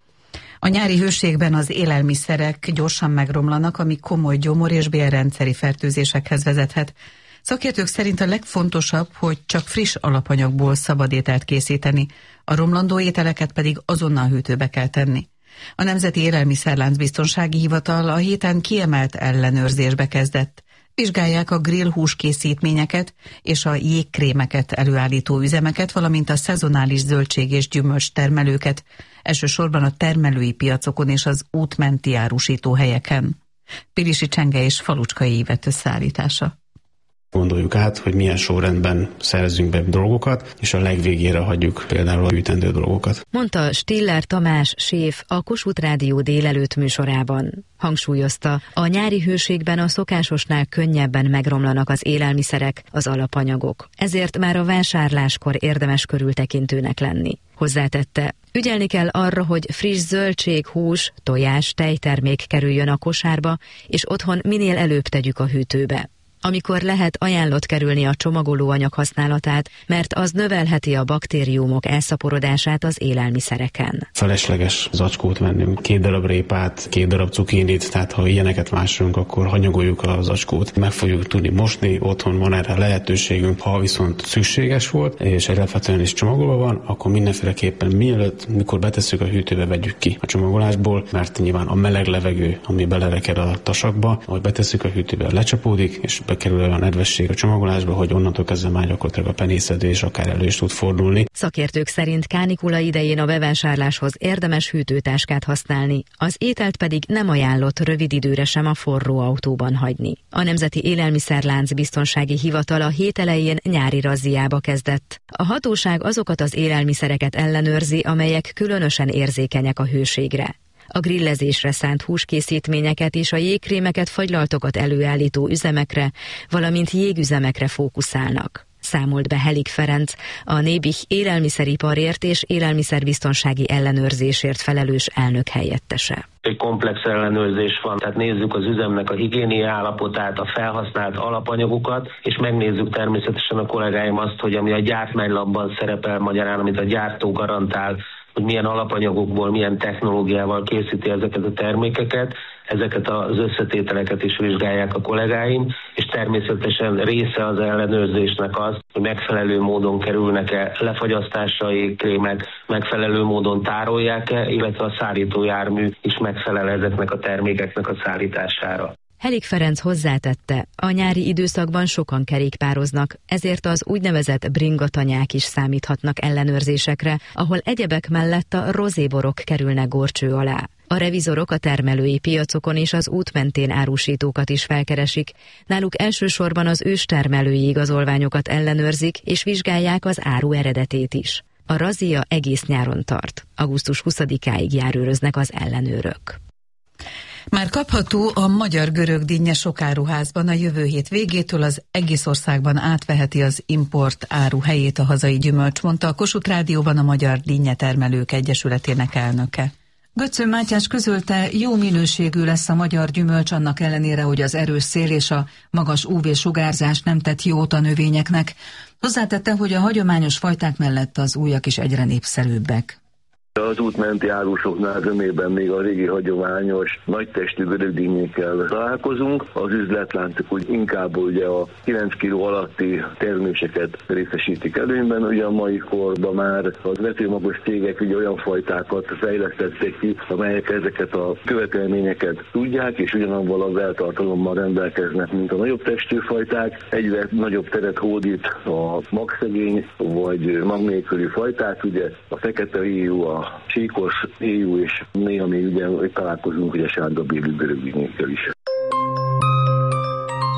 A nyári hőségben az élelmiszerek gyorsan megromlanak, ami komoly gyomor- és bélrendszeri fertőzésekhez vezethet. Szakértők szerint a legfontosabb, hogy csak friss alapanyagból szabad ételt készíteni, a romlandó ételeket pedig azonnal hűtőbe kell tenni. A Nemzeti Élelmiszerlánc Biztonsági Hivatal a héten kiemelt ellenőrzésbe kezdett. Vizsgálják a grill húskészítményeket és a jégkrémeket előállító üzemeket, valamint a szezonális zöldség és gyümölcs termelőket, elsősorban a termelői piacokon és az útmenti árusító helyeken. Pilisi Csenge és Falucskai Ivett összeállítása. Gondoljuk át, hogy milyen sorrendben szerzünk be dolgokat, és a legvégére hagyjuk például a hűtendő dolgokat. Mondta Stiller Tamás séf a Kossuth Rádió délelőtt műsorában. Hangsúlyozta, a nyári hőségben a szokásosnál könnyebben megromlanak az élelmiszerek, az alapanyagok. Ezért már a vásárláskor érdemes körültekintőnek lenni. Hozzátette, ügyelni kell arra, hogy friss zöldség, hús, tojás, tejtermék kerüljön a kosárba, és otthon minél előbb tegyük a hűtőbe. Amikor lehet, ajánlott kerülni a csomagolóanyag használatát, mert az növelheti a baktériumok elszaporodását az élelmiszereken. Felesleges zacskót vennünk, két darab répát, két darab cukínit, tehát ha ilyeneket vásárolunk, akkor hanyagoljuk a zacskót. Meg fogjuk tudni mosni, otthon van erre lehetőségünk. Ha viszont szükséges volt, és alapvetően is csomagolva van, akkor mindenféleképpen mielőtt, mikor betesszük a hűtőbe, vegyük ki a csomagolásból, mert nyilván a meleg levegő, ami belereked a tasakba, ahogy betesszük a hűtőbe, lecsapódik, és bekerül olyan nedvesség a csomagolásba, hogy onnantól kezdve már gyakorlatilag a penészedés akár elő is tud fordulni. Szakértők szerint kánikula idején a bevásárláshoz érdemes hűtőtáskát használni, az ételt pedig nem ajánlott rövid időre sem a forró autóban hagyni. A Nemzeti Élelmiszerlánc Biztonsági Hivatal a hét elején nyári razziába kezdett. A hatóság azokat az élelmiszereket ellenőrzi, amelyek különösen érzékenyek a hőségre. A grillezésre szánt húskészítményeket és a jégkrémeket, fagylaltokat előállító üzemekre, valamint jégüzemekre fókuszálnak. Számolt be Helik Ferenc, a Nébih élelmiszeriparért és élelmiszerbiztonsági ellenőrzésért felelős elnök helyettese. Egy komplex ellenőrzés van, tehát nézzük az üzemnek a higiéniai állapotát, a felhasznált alapanyagokat, és megnézzük természetesen a kollégáim azt, hogy ami a gyártmánylapban szerepel magyarán, amit a gyártó garantál, hogy milyen alapanyagokból, milyen technológiával készíti ezeket a termékeket, ezeket az összetételeket is vizsgálják a kollégáim, és természetesen része az ellenőrzésnek az, hogy megfelelő módon kerülnek-e lefagyasztásra a jégkrémek, megfelelő módon tárolják-e, illetve a szállítójármű is megfelel ezeknek a termékeknek a szállítására. Helik Ferenc hozzátette, a nyári időszakban sokan kerékpároznak, ezért az úgynevezett bringatanyák is számíthatnak ellenőrzésekre, ahol egyebek mellett a rozéborok kerülnek górcső alá. A revizorok a termelői piacokon és az útmentén árusítókat is felkeresik, náluk elsősorban az őstermelői igazolványokat ellenőrzik és vizsgálják az áru eredetét is. A razzia egész nyáron tart. augusztus huszadikáig járőröznek az ellenőrök. Már kapható a magyar-görög dinnye sok áruházban, a jövő hét végétől az egész országban átveheti az import áru helyét a hazai gyümölcs, mondta a Kossuth Rádióban a Magyar Dinnyetermelők Egyesületének elnöke. Götző Mátyás közölte, jó minőségű lesz a magyar gyümölcs annak ellenére, hogy az erős szél és a magas ú vé-sugárzás nem tett jót a növényeknek. Hozzátette, hogy a hagyományos fajták mellett az újak is egyre népszerűbbek. Az útmenti árusoknál zömében még a régi hagyományos nagytestű görögdínyékkel találkozunk. Az üzletláncok úgy inkább ugye a kilenc kiló alatti terméseket részesítik előnyben. Ugye a mai korban már az vetőmagos cégek ugye olyan fajtákat fejlesztették ki, amelyek ezeket a követelményeket tudják, és ugyanabban az eltartalommal rendelkeznek, mint a nagyobb testű fajták. Egyre nagyobb teret hódít a magszegény vagy mag nélküli fajták, ugye a fekete éjú, a síkos éjú, és néha még ugye találkozunk ugye sárga bélű görögdínyékkel is.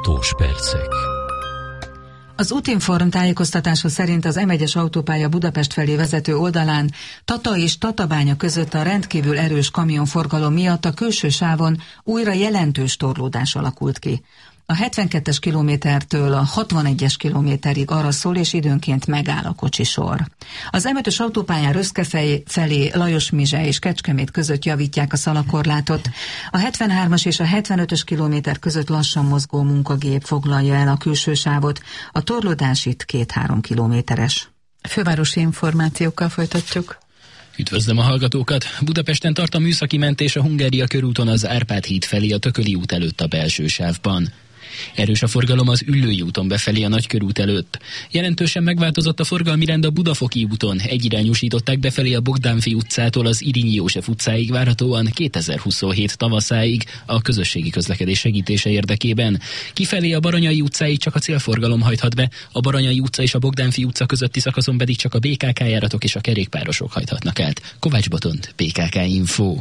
Autós percek. Az Útinform tájékoztatása szerint az em egyes autópálya Budapest felé vezető oldalán Tata és Tatabánya között a rendkívül erős kamionforgalom miatt a külső sávon újra jelentős torlódás alakult ki. A hetvenkettes kilométertől a hatvanegyes kilométerig arra szól, és időnként megáll a kocsisor. Az em ötös autópályán Röszkefej felé Lajos-Mizse és Kecskemét között javítják a szalakorlátot. A hetvenhármas és a hetvenötös kilométer között lassan mozgó munkagép foglalja el a külső sávot. A torlódás itt két-három kilométeres. Fővárosi információkkal folytatjuk. Üdvözlöm a hallgatókat! Budapesten tart a műszaki mentés a Hungária körúton az Árpád híd felé a Tököli út előtt a belső sávban. Erős a forgalom az Üllői úton befelé a Nagykörút előtt. Jelentősen megváltozott a forgalmi rend a Budafoki úton. Egyirányosították befelé a Bogdánfi utcától az Irinyi József utcáig, várhatóan kétezer-huszonhét tavaszáig a közösségi közlekedés segítése érdekében. Kifelé a Baranyai utcáig csak a célforgalom hajthat be, a Baranyai utca és a Bogdánfi utca közötti szakaszon pedig csak a bé ká ká járatok és a kerékpárosok hajthatnak át. Kovács Botont, bé ká ká Info.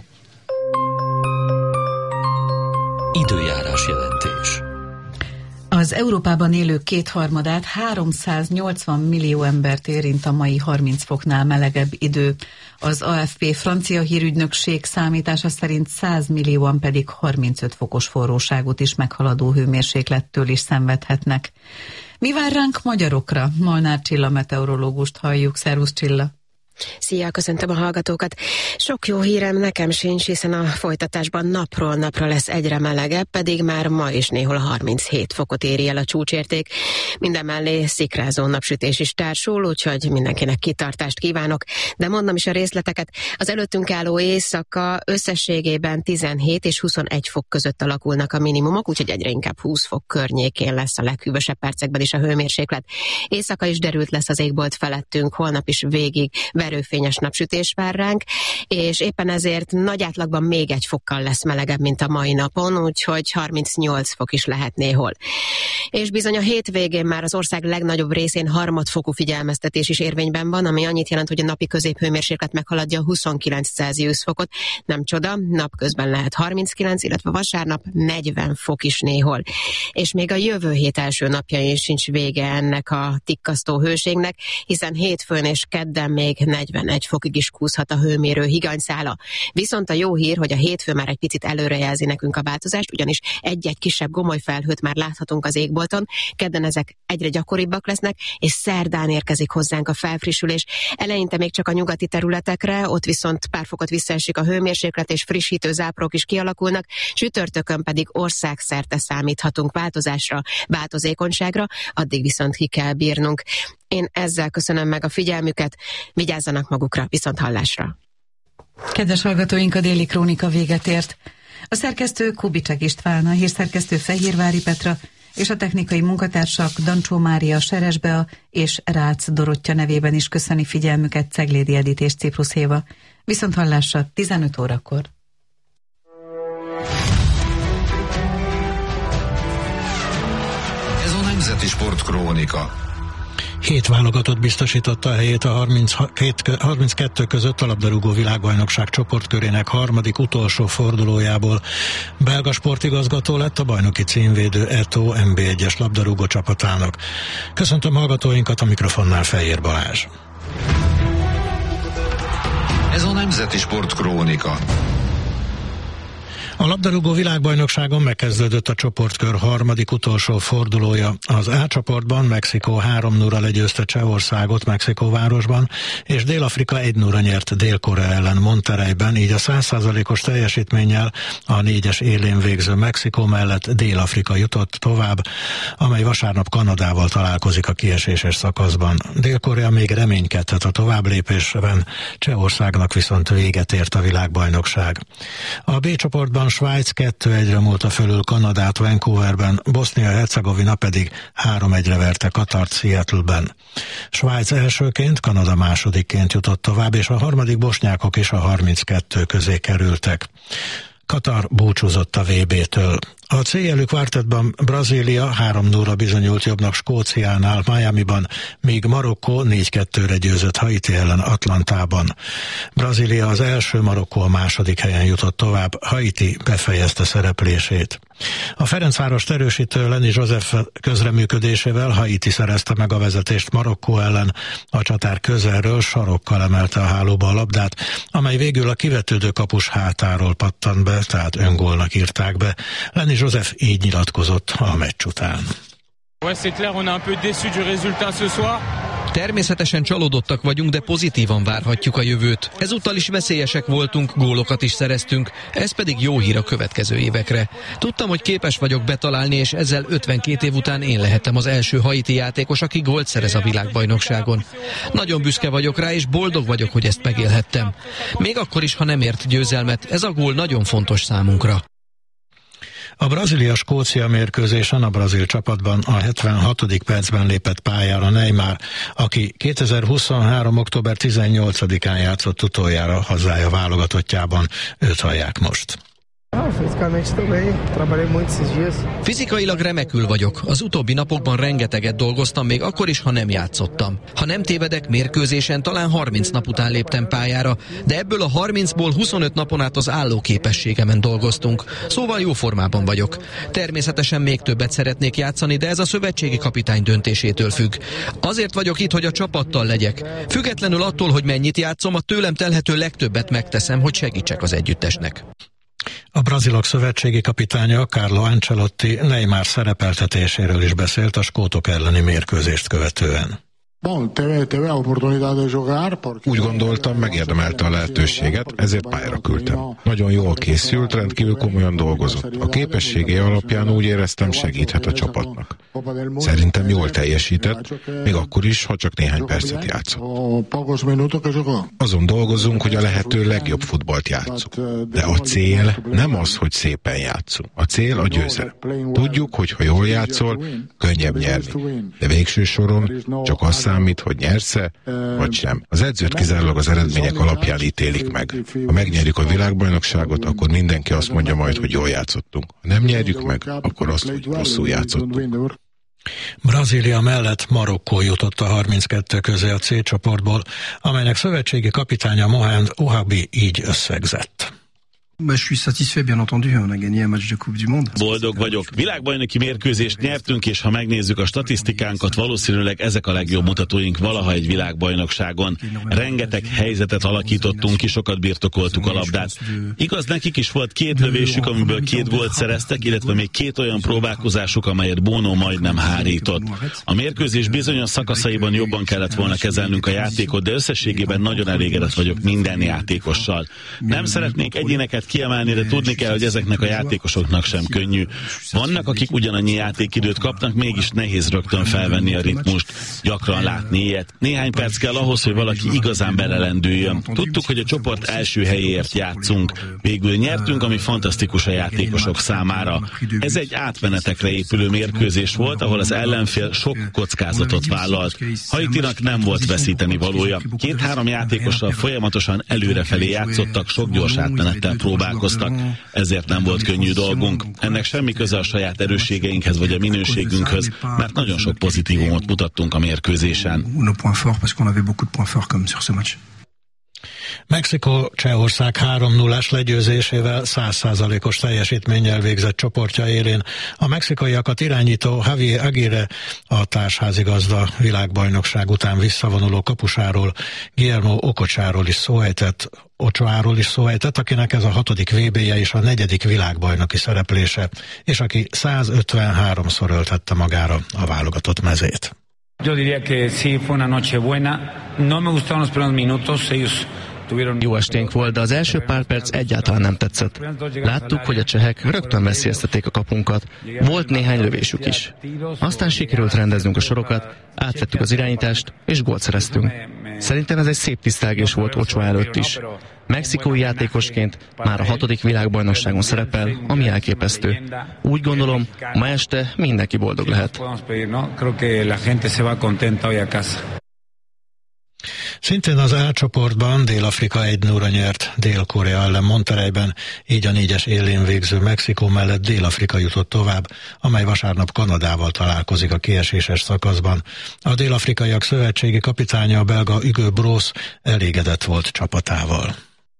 Időjárás jelentés. Az Európában élők kétharmadát, háromszáznyolcvan millió embert érint a mai harminc foknál melegebb idő. Az á ef pé francia hírügynökség számítása szerint száz millióan pedig harmincöt fokos forróságot is meghaladó hőmérséklettől is szenvedhetnek. Mi vár ránk magyarokra? Molnár Csilla meteorológust halljuk. Szervusz Csilla! Szia, köszöntöm a hallgatókat! Sok jó hírem nekem sincs, hiszen a folytatásban napról napra lesz egyre melegebb, pedig már ma is néhol harminchét fokot éri el a csúcsérték. Mindemellé szikrázó napsütés is társul, úgyhogy mindenkinek kitartást kívánok. De mondom is a részleteket, az előttünk álló éjszaka összességében tizenhét és huszonegy fok között alakulnak a minimumok, úgyhogy egyre inkább húsz fok környékén lesz a leghűvösebb percekben is a hőmérséklet. Éjszaka is derült lesz az égbolt felettünk, holnap is végig verőfényes napsütés vár ránk, és éppen ezért nagy átlagban még egy fokkal lesz melegebb, mint a mai napon, úgyhogy harmincnyolc fok is lehet néhol. És bizony a hétvégén már az ország legnagyobb részén harmadfokú figyelmeztetés is érvényben van, ami annyit jelent, hogy a napi középhőmérséklet meghaladja a huszonkilenc Celsius fokot. Nem csoda, napközben lehet harminckilenc, illetve vasárnap negyven fok is néhol. És még a jövő hét első napjain sincs vége ennek a tikkasztó hőségnek, hiszen hétfőn és kedden még negyvenegy fokig is kúszhat a hőmérő higanyszála. Viszont a jó hír, hogy a hétfő már egy picit előrejelzi nekünk a változást, ugyanis egy-egy kisebb gomolyfelhőt már láthatunk az égbolton, kedden ezek egyre gyakoribbak lesznek, és szerdán érkezik hozzánk a felfrissülés. Eleinte még csak a nyugati területekre, ott viszont pár fokot visszaesik a hőmérséklet, és frissítő záporok is kialakulnak, csütörtökön pedig országszerte számíthatunk változásra, változékonyságra, addig viszont ki kell bírnunk. Én ezzel köszönöm meg a figyelmüket, vigyázzanak magukra, viszont hallásra. Kedves hallgatóink, a Déli Krónika véget ért. A szerkesztő Kubicsek István, a hírszerkesztő Fehérvári Petra és a technikai munkatársak Dancsó Mária, Seres Bea és Rácz Dorottya nevében is köszöni figyelmüket Ceglédi Edit és Ciprus Éva. Viszont hallásra tizenöt órakor. Ez a Nemzeti Sport Krónika. Hét válogatott biztosította a helyét a harminckettő között a labdarúgó világbajnokság csoportkörének harmadik utolsó fordulójából. Belga sportigazgató lett a bajnoki címvédő Eto em bé egyes labdarúgó csapatának. Köszöntöm hallgatóinkat, a mikrofonnál Fejér Balázs. Ez a Nemzeti Sport Krónika. A labdarúgó világbajnokságon megkezdődött a csoportkör harmadik utolsó fordulója. Az A csoportban Mexikó három nulla legyőzte Csehországot Mexikóvárosban, és Dél-Afrika egy nulla nyert Dél-Korea ellen Monterreyben, így a száz százalékos teljesítménnyel a négyes élén végző Mexikó mellett Dél-Afrika jutott tovább, amely vasárnap Kanadával találkozik a kieséses szakaszban. Dél-Korea még reménykedhet a továbblépésben, Csehországnak viszont véget ért a világbajnokság. A B csoportban Svájc kettő egyre múlta fölül Kanadát Vancouverben, Bosznia-Hercegovina pedig három egyre verte Katart Seattle-ben. Svájc elsőként, Kanada másodikként jutott tovább, és a harmadik bosnyákok is a harminckettő közé kerültek. Katar búcsúzott a vé bé-től. A céljelű kvártettban Brazília három nulla bizonyult jobbnak Skóciánál, Miamiban, míg Marokkó négy kettőre győzött Haiti ellen Atlantában. Brazília az első, Marokkó a második helyen jutott tovább, Haiti befejezte szereplését. A Ferencvárost erősítő Lenny Joseph közreműködésével Haiti szerezte meg a vezetést Marokkó ellen, a csatár közelről sarokkal emelte a hálóba a labdát, amely végül a kivetődő kapus hátáról pattant be, tehát öngólnak írták be. Lenny Joseph így nyilatkozott a meccs után. Természetesen csalódottak vagyunk, de pozitívan várhatjuk a jövőt. Ezúttal is veszélyesek voltunk, gólokat is szereztünk, ez pedig jó hír a következő évekre. Tudtam, hogy képes vagyok betalálni, és ezzel ötvenkét év után én lehettem az első haiti játékos, aki gólt szerez a világbajnokságon. Nagyon büszke vagyok rá, és boldog vagyok, hogy ezt megélhettem. Még akkor is, ha nem ért győzelmet, ez a gól nagyon fontos számunkra. A Brazília-Skócia mérkőzésen a brazil csapatban a hetvenhatodik percben lépett pályára Neymar, aki kétezer-huszonhárom. október tizennyolcadikán játszott utoljára hazája válogatottjában. Őt hallják most. Fizikailag remekül vagyok. Az utóbbi napokban rengeteget dolgoztam, még akkor is, ha nem játszottam. Ha nem tévedek, mérkőzésen talán harminc nap után léptem pályára, de ebből a harmincból huszonöt napon át az állóképességemen dolgoztunk. Szóval jó formában vagyok. Természetesen még többet szeretnék játszani, de ez a szövetségi kapitány döntésétől függ. Azért vagyok itt, hogy a csapattal legyek. Függetlenül attól, hogy mennyit játszom, a tőlem telhető legtöbbet megteszem, hogy segítsek az együttesnek. A brazilok szövetségi kapitánya Carlo Ancelotti Neymar szerepeltetéséről is beszélt a skótok elleni mérkőzést követően. Úgy gondoltam, megérdemelte a lehetőséget, ezért pályára küldtem. Nagyon jól készült, rendkívül komolyan dolgozott. A képességei alapján úgy éreztem, segíthet a csapatnak. Szerintem jól teljesített, még akkor is, ha csak néhány percet játszott. Azon dolgozunk, hogy a lehető legjobb futballt játszunk. De a cél nem az, hogy szépen játszunk. A cél a győzelem. Tudjuk, hogy ha jól játszol, könnyebb nyerni. De végső soron csak az számít, hogy nyersz-e, vagy sem. Az edzőt kizárólag az eredmények alapján ítélik meg. Ha megnyerjük a világbajnokságot, akkor mindenki azt mondja majd, hogy jól játszottunk. Ha nem nyerjük meg, akkor azt, hogy rosszul játszottunk. Brazília mellett Marokkó jutott a harminckettő közé a C csoportból, amelynek szövetségi kapitánya Mohamed Ouahabi így összegzett. Boldog vagyok. Világbajnoki mérkőzést nyertünk, és ha megnézzük a statisztikánkat, valószínűleg ezek a legjobb mutatóink valaha egy világbajnokságon. Rengeteg helyzetet alakítottunk ki, sokat birtokoltuk a labdát. Igaz, nekik is volt két lövésük, amiből két gólt szereztek, illetve még két olyan próbálkozásuk, amelyet Bono majdnem hárított. A mérkőzés bizonyos szakaszaiban jobban kellett volna kezelnünk a játékot, de összességében nagyon elégedett vagyok minden játékossal. Nem szeretnék egyéneket kiemelni, de tudni kell, hogy ezeknek a játékosoknak sem könnyű. Vannak, akik ugyanannyi játékidőt kapnak, mégis nehéz rögtön felvenni a ritmust, gyakran látni ilyet. Néhány perc kell ahhoz, hogy valaki igazán belelendüljön. Tudtuk, hogy a csoport első helyéért játszunk. Végül nyertünk, ami fantasztikus a játékosok számára. Ez egy átmenetekre épülő mérkőzés volt, ahol az ellenfél sok kockázatot vállalt. Haitinak nem volt veszíteni valója. Két-három játékossal folyamatosan előrefelé játszottak, sok gyors átmenettel próbálkoztak, ezért nem volt könnyű dolgunk. Ennek semmi köze a saját erősségeinkhez vagy a minőségünkhöz, mert nagyon sok pozitívumot mutattunk a mérkőzésen. Mexikó Csehország három nullás legyőzésével száz százalékos teljesítménnyel végzett csoportja élén. A mexikaiakat irányító Javier Aguirre a társházigazda világbajnokság után visszavonuló kapusáról, Guillermo Ococsáról is szó ejtett, Ochoáról is szó ejtett, akinek ez a hatodik vé bé-je és a negyedik világbajnoki szereplése, és aki százötvenháromszor öltette magára a válogatott mezét. Yo diría que sí fue una noche buena. No me gustaron los primeros minutos, ellos Jó esténk volt, de az első pár perc egyáltalán nem tetszett. Láttuk, hogy a csehek rögtön veszélyeztették a kapunkat. Volt néhány lövésük is. Aztán sikerült rendeznünk a sorokat, átvettük az irányítást, és gólt szereztünk. Szerintem ez egy szép tisztelgés volt Ochoa előtt is. Mexikói játékosként már a hatodik világbajnokságon szerepel, ami elképesztő. Úgy gondolom, ma este mindenki boldog lehet. Szintén az A csoportban Dél-Afrika egy nulla nyert Dél-Korea ellen Monterreyben, így a négyes élén végző Mexikó mellett Dél-Afrika jutott tovább, amely vasárnap Kanadával találkozik a kieséses szakaszban. A dél-afrikaiak szövetségi kapitánya, a belga Hugo Broos elégedett volt csapatával.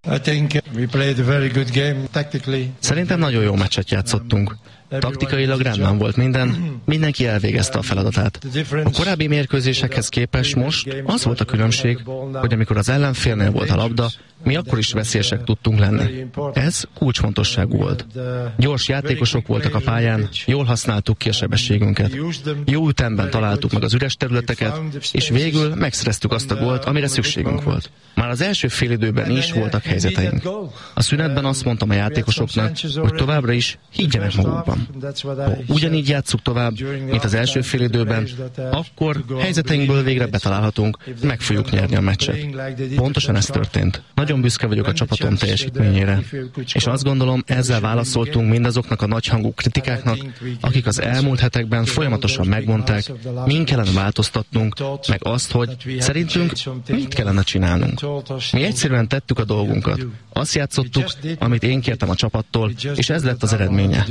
Szerintem nagyon jó meccset játszottunk. Taktikailag rendben volt minden, mindenki elvégezte a feladatát. A korábbi mérkőzésekhez képest most az volt a különbség, hogy amikor az ellenfélnél volt a labda, mi akkor is veszélyesek tudtunk lenni. Ez kulcsfontosságú volt. Gyors játékosok voltak a pályán, jól használtuk ki a sebességünket. Jó ütemben találtuk meg az üres területeket, és végül megszereztük azt a gólt, amire szükségünk volt. Már az első félidőben is voltak helyzeteink. A szünetben azt mondtam a játékosoknak, hogy továbbra is higgyenek magukban. Ha ugyanígy játsszuk tovább, mint az első félidőben, akkor helyzeteinkből végre betalálhatunk, meg fogjuk nyerni a meccset. Pontosan ez történt. Nagyon büszke vagyok a csapatom teljesítményére, és azt gondolom, ezzel válaszoltunk mindazoknak a nagyhangú kritikáknak, akik az elmúlt hetekben folyamatosan megmondták, min kellene változtatnunk, meg azt, hogy szerintünk mit kellene csinálnunk. Mi egyszerűen tettük a dolgunkat. Azt játszottuk, amit én kértem a csapattól, és ez lett az eredménye.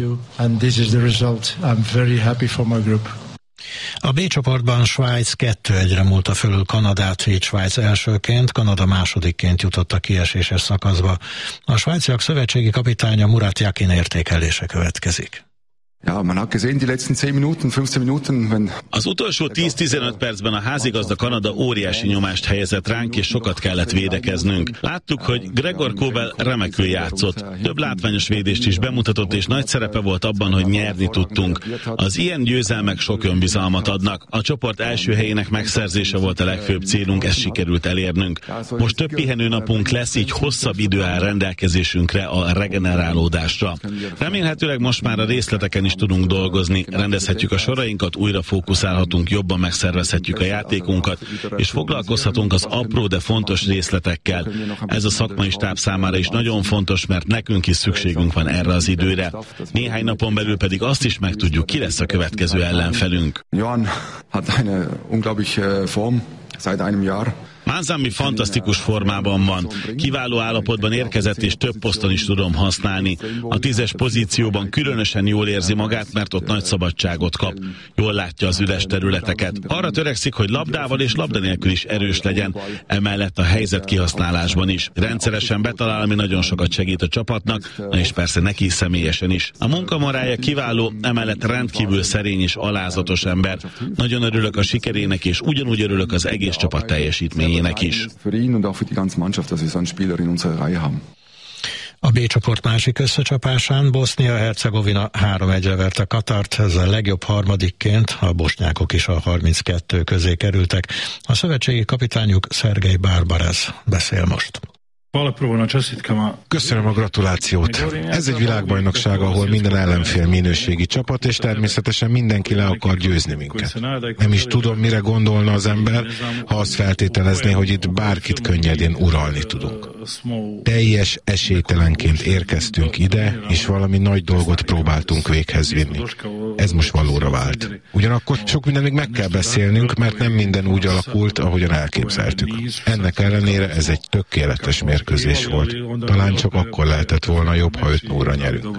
A B csoportban Svájc kettő egyre múlta fölül Kanadát, így Svájc elsőként, Kanada másodikként jutott a kieséses szakaszba. A svájciak szövetségi kapitánya Murat Yakin értékelése következik. Ja, man hat gesehen, die letzten zehn Minuten, fünfzehn Minuten, wenn... Az utolsó tíz-tizenöt percben a házigazda Kanada óriási nyomást helyezett ránk, és sokat kellett védekeznünk. Láttuk, hogy Gregor Kobel remekül játszott. Több látványos védést is bemutatott, és nagy szerepe volt abban, hogy nyerni tudtunk. Az ilyen győzelmek sok önbizalmat adnak. A csoport első helyének megszerzése volt a legfőbb célunk, ezt sikerült elérnünk. Most több pihenőnapunk lesz, így hosszabb idő áll rendelkezésünkre a regenerálódásra. Remélhetőleg most már a részleteken is tudunk dolgozni, rendezhetjük a sorainkat, újra fókuszálhatunk, jobban megszervezhetjük a játékunkat, és foglalkozhatunk az apró, de fontos részletekkel. Ez a szakmai stáb számára is nagyon fontos, mert nekünk is szükségünk van erre az időre. Néhány napon belül pedig azt is megtudjuk, ki lesz a következő ellenfelünk. Johan hat eine unglaubliche Form seit einem Jahr. Manzambi fantasztikus formában van. Kiváló állapotban érkezett, és több poszton is tudom használni. A tízes pozícióban különösen jól érzi magát, mert ott nagy szabadságot kap. Jól látja az üres területeket. Arra törekszik, hogy labdával és labda nélkül is erős legyen, emellett a helyzet kihasználásban is. Rendszeresen betalál, ami nagyon sokat segít a csapatnak, és persze neki személyesen is. A munkamorája kiváló, emellett rendkívül szerény és alázatos ember. Nagyon örülök a sikerének, és ugyanúgy örülök az egész csapat teljesítményének is. A B csoport másik összecsapásán Bosznia-Hercegovina három egyre verte Katart, ezzel legjobb harmadikként, a bosnyákok is a harminckettő közé kerültek. A szövetségi kapitányuk Szergej Barbarez beszél most. Köszönöm a gratulációt. Ez egy világbajnokság, ahol minden ellenfél minőségi csapat, és természetesen mindenki le akar győzni minket. Nem is tudom, mire gondolna az ember, ha azt feltételezné, hogy itt bárkit könnyedén uralni tudunk. Teljes esélytelenként érkeztünk ide, és valami nagy dolgot próbáltunk véghez vinni. Ez most valóra vált. Ugyanakkor sok minden még meg kell beszélnünk, mert nem minden úgy alakult, ahogyan elképzeltük. Ennek ellenére ez egy tökéletes mérkőzés volt. Talán csak akkor lehetett volna jobb, ha öt nullra nyerünk.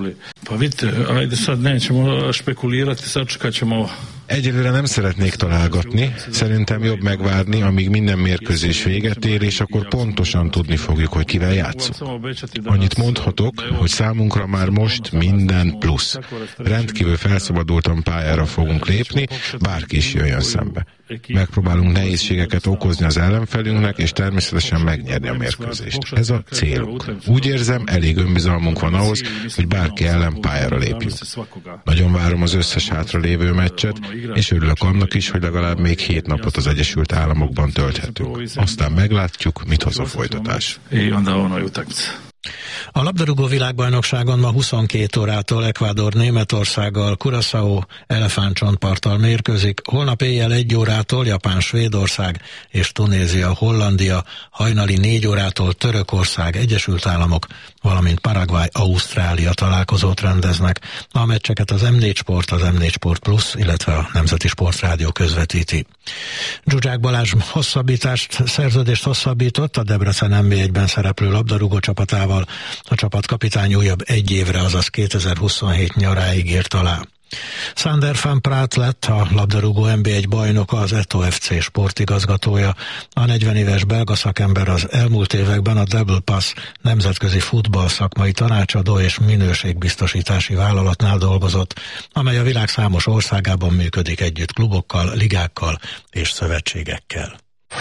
Egyelőre nem szeretnék találgatni, szerintem jobb megvárni, amíg minden mérkőzés véget ér, és akkor pontosan tudni fogjuk, hogy kivel játszunk. Annyit mondhatok, hogy számunkra már most minden plusz. Rendkívül felszabadultan pályára fogunk lépni, bárki is jöjjön szembe. Megpróbálunk nehézségeket okozni az ellenfelünknek, és természetesen megnyerni a mérkőzést. Ez a célunk. Úgy érzem, elég önbizalmunk van ahhoz, hogy bárki ellen pályára lépjünk. Nagyon várom az összes hátralévő meccset, és örülök annak is, hogy legalább még hét napot az Egyesült Államokban tölthetünk. Aztán meglátjuk, mit hoz a folytatás. A labdarúgó világbajnokságon ma huszonkét órától Ecuador Németországgal, Curaçao elefántcsontparttal mérkőzik, holnap éjjel egy órától Japán Svédország és Tunézia Hollandia, hajnali négy órától Törökország Egyesült Államok, valamint Paraguay Ausztrália találkozót rendeznek. A meccseket az em négy Sport, az em négy Sport Plus, illetve a Nemzeti Sportrádió közvetíti. Zsuzsák Balázs hosszabbítást, szerződést hosszabbított a Debrecen em bé egyben szereplő labdarúgó csapatával. A csapat kapitány újabb egy évre, azaz kétezer-huszonhét nyaráig írt alá. Sander van Praat lett a labdarúgó em bé egy bajnoka, az Eto ef cé sportigazgatója. A negyven éves belga szakember az elmúlt években a Double Pass nemzetközi futball szakmai tanácsadó és minőségbiztosítási vállalatnál dolgozott, amely a világ számos országában működik együtt klubokkal, ligákkal és szövetségekkel.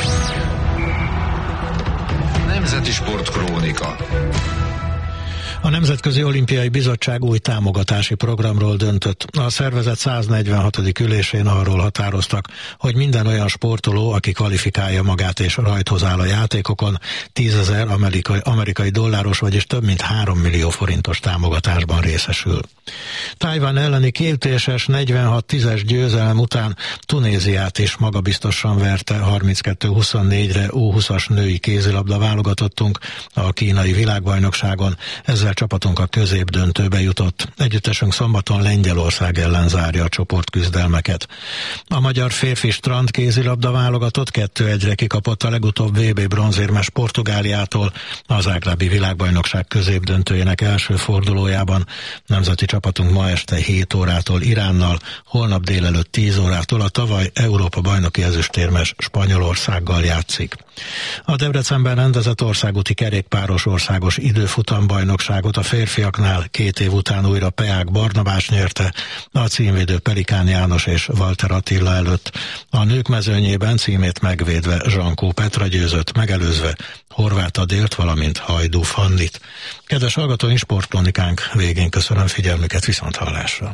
Nemzeti Sportkrónika. A Nemzetközi Olimpiai Bizottság új támogatási programról döntött. A szervezet száznegyvenhatodik ülésén arról határoztak, hogy minden olyan sportoló, aki kvalifikálja magát és rajthoz áll a játékokon, tízezer amerikai, amerikai dolláros, vagyis több mint három millió forintos támogatásban részesül. Tajvan elleni kétéses negyvenhat tízes győzelem után Tunéziát is magabiztosan verte harminckettő huszonnégyre U húszas női kézilabda válogatottunk a kínai világbajnokságon. Ezzel csapatunk a középdöntőbe jutott. Együttesünk szombaton Lengyelország ellen zárja a csoportküzdelmeket. A magyar férfi strand kézilabda válogatott kettő egyre kikapott a legutóbb vé bé bronzérmes Portugáliától a zágrábi világbajnokság középdöntőjének első fordulójában. Nemzeti csapatunk ma este hét órától Iránnal, holnap délelőtt tíz órától a tavaly Európa bajnoki ezüstérmes Spanyolországgal játszik. A Debrecenben rendezett országúti kerékpáros országos időfutambajnokságot a férfiaknál két év után újra Peák Barnabás nyerte, a címvédő Pelikán János és Walter Attila előtt. A nők mezőnyében címét megvédve Zsankó Petra győzött, megelőzve Horváth Adélt, valamint Hajdú Fannit. Kedves hallgatóink, sportkronikánk végén köszönöm figyelmüket, viszont hallásra.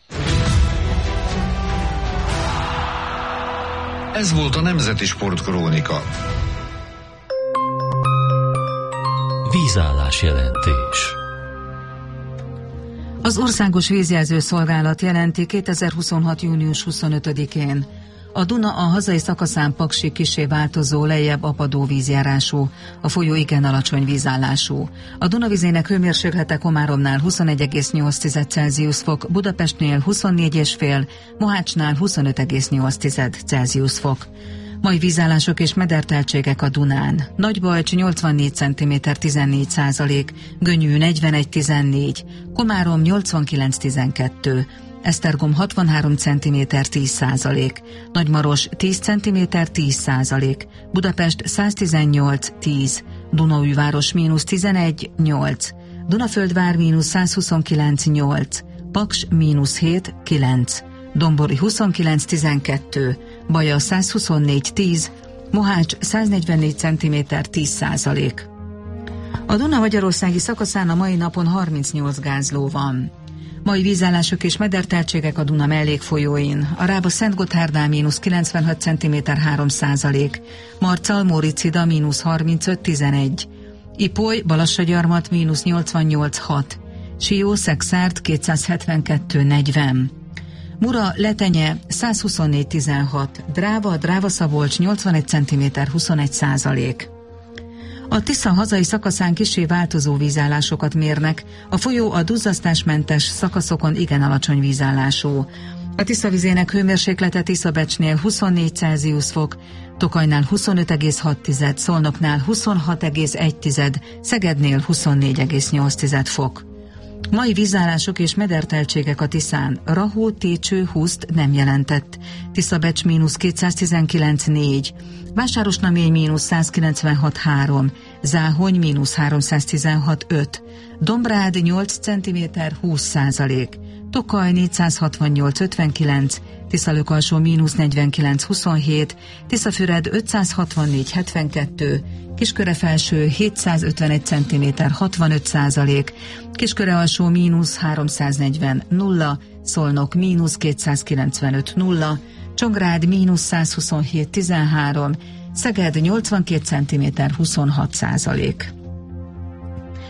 Ez volt a Nemzeti Sportkrónika. Vízállás jelentés. Az Országos Vízjelző Szolgálat jelenti kétezer-huszonhat. június huszonötödikén. A Duna a hazai szakaszán paksi, kissé változó, lejjebb apadó vízjárású, a folyó igen alacsony vízállású. A Duna vizének hőmérséklete Komáromnál huszonegy egész nyolc Celsius fok, Budapestnél huszonnégy egész öt, Mohácsnál huszonöt egész nyolc Celsius fok. Mai vízállások és mederteltségek a Dunán. Nagybajcs nyolcvannégy centiméter tizennégy százalék, Gönyű negyvenegy tizennégy, Komárom nyolcvankilenc tizenkettő, Esztergom hatvanhárom centiméter tíz százalék, Nagymaros tíz centiméter tíz százalék, Budapest száztizennyolc tíz, Dunaújváros mínusz tizenegy nyolc, Dunaföldvár mínusz százhuszonkilenc nyolc, Paks mínusz hét kilenc, Dombori huszonkilenc tizenkettő, Baja százhuszonnégy tíz, Mohács száznegyvennégy centiméter tíz százalék. A Duna magyarországi szakaszán a mai napon harmincnyolc gázló van. Mai vízállások és mederteltségek a Duna mellékfolyóin. A Rába Szentgotthárdnál mínusz kilencvenhat centiméter három százalék, Marcal Móricida mínusz harmincöt tizenegy, Ipoly Balassagyarmat mínusz nyolcvannyolc hat, Sió Szexárd kétszázhetvenkettő negyven, Mura Letenye százhuszonnégy tizenhat, Dráva Dráva-Szabolcs nyolcvanegy centiméter huszonegy százalék. A Tisza hazai szakaszán kissé változó vízállásokat mérnek, a folyó a duzzasztásmentes szakaszokon igen alacsony vízállású. A Tisza vizének hőmérséklete Tiszabecsnél huszonnégy Celsius fok, Tokajnál huszonöt egész hat, Szolnoknál huszonhat egész egy, Szegednél huszonnégy egész nyolc fok. Mai vízállások és mederteltségek a Tiszán. Rahó, Técső, Huszt nem jelentett. Tiszabecs mínusz kétszáztizenkilenc négy, Vásárosnamény mínusz százkilencvenhat három, Záhony mínusz háromszáztizenhat öt, Dombrád nyolc centiméter húsz százalék, Tokaj négyszázhatvannyolc ötvenkilenc, Tiszalök-alsó mínusz negyvenkilenc huszonhét, Tiszafüred ötszázhatvannégy hetvenkettő, Kisköre-felső hétszázötvenegy centiméter hatvanöt százalék, Kisköre-alsó mínusz háromszáznegyven nulla, Szolnok mínusz kétszázkilencvenöt nulla, Csongrád mínusz százhuszonhét tizenhárom, Szeged nyolcvankét centiméter huszonhat százalék.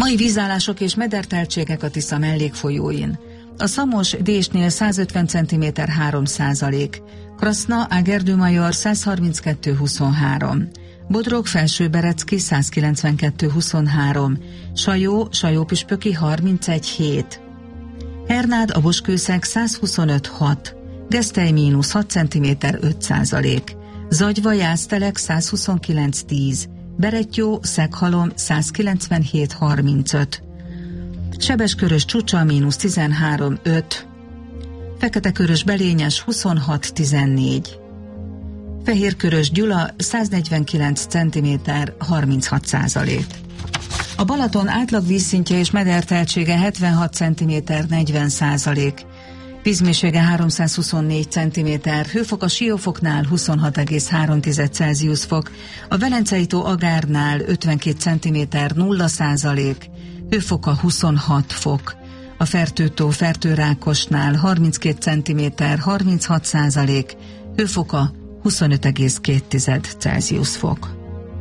Mai vízállások és mederteltségek a Tisza mellékfolyóin. A Szamos Désnél száz ötven centiméter három százalék, Kraszna Ágerdőmajor száz harminckettő huszonhárom, Bodrog Felsőberecki száz kilencvenkettő huszonhárom, Sajó Sajópüspöki harmincegy hét, Hernád a Boskőszeg száz huszonöt hat, Gesztely mínusz hat centiméter öt százalék, Zagyva Jásztelek száz huszonkilenc tíz, Berettyó Szeghalom száz kilencvenhét harmincöt, Sebeskörös Csúcsa mínusz tizenhárom öt, Feketekörös Belényes huszonhat tizennégy, Fehérkörös Gyula száz negyvenkilenc centiméter harminchat százalék. A Balaton átlag vízszintje és mederteltsége hetvenhat centiméter negyven százalék, vízmélysége háromszázhuszonnégy centiméter, hőfok a Siófoknál huszonhat egész három Celsius fok, a Velencei tó Agárnál ötvenkét centiméter nulla százalék, hőfoka huszonhat fok, a Fertőtó Fertőrákosnál harminckét centiméter harminchat százalék, hőfoka huszonöt egész két Celsius fok.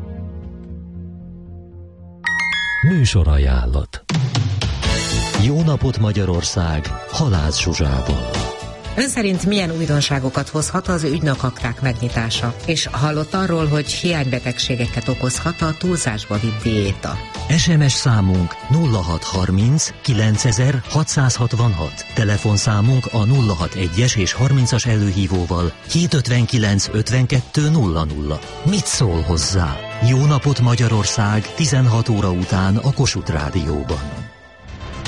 Műsorajánlat. Jó napot Magyarország, Halász Zsuzsával. Ön szerint milyen újdonságokat hozhat az ügynökakrák megnyitása? És hallott arról, hogy hiánybetegségeket okozhat a túlzásba vitt diéta? es em es számunk nulla hat harminc kilencezer hatszázhatvanhat. Telefonszámunk a nulla hat egyes és harmincas előhívóval hétszázötvenkilenc ötvenkettő nulla nulla. Mit szól hozzá? Jó napot Magyarország tizenhat óra után a Kossuth Rádióban.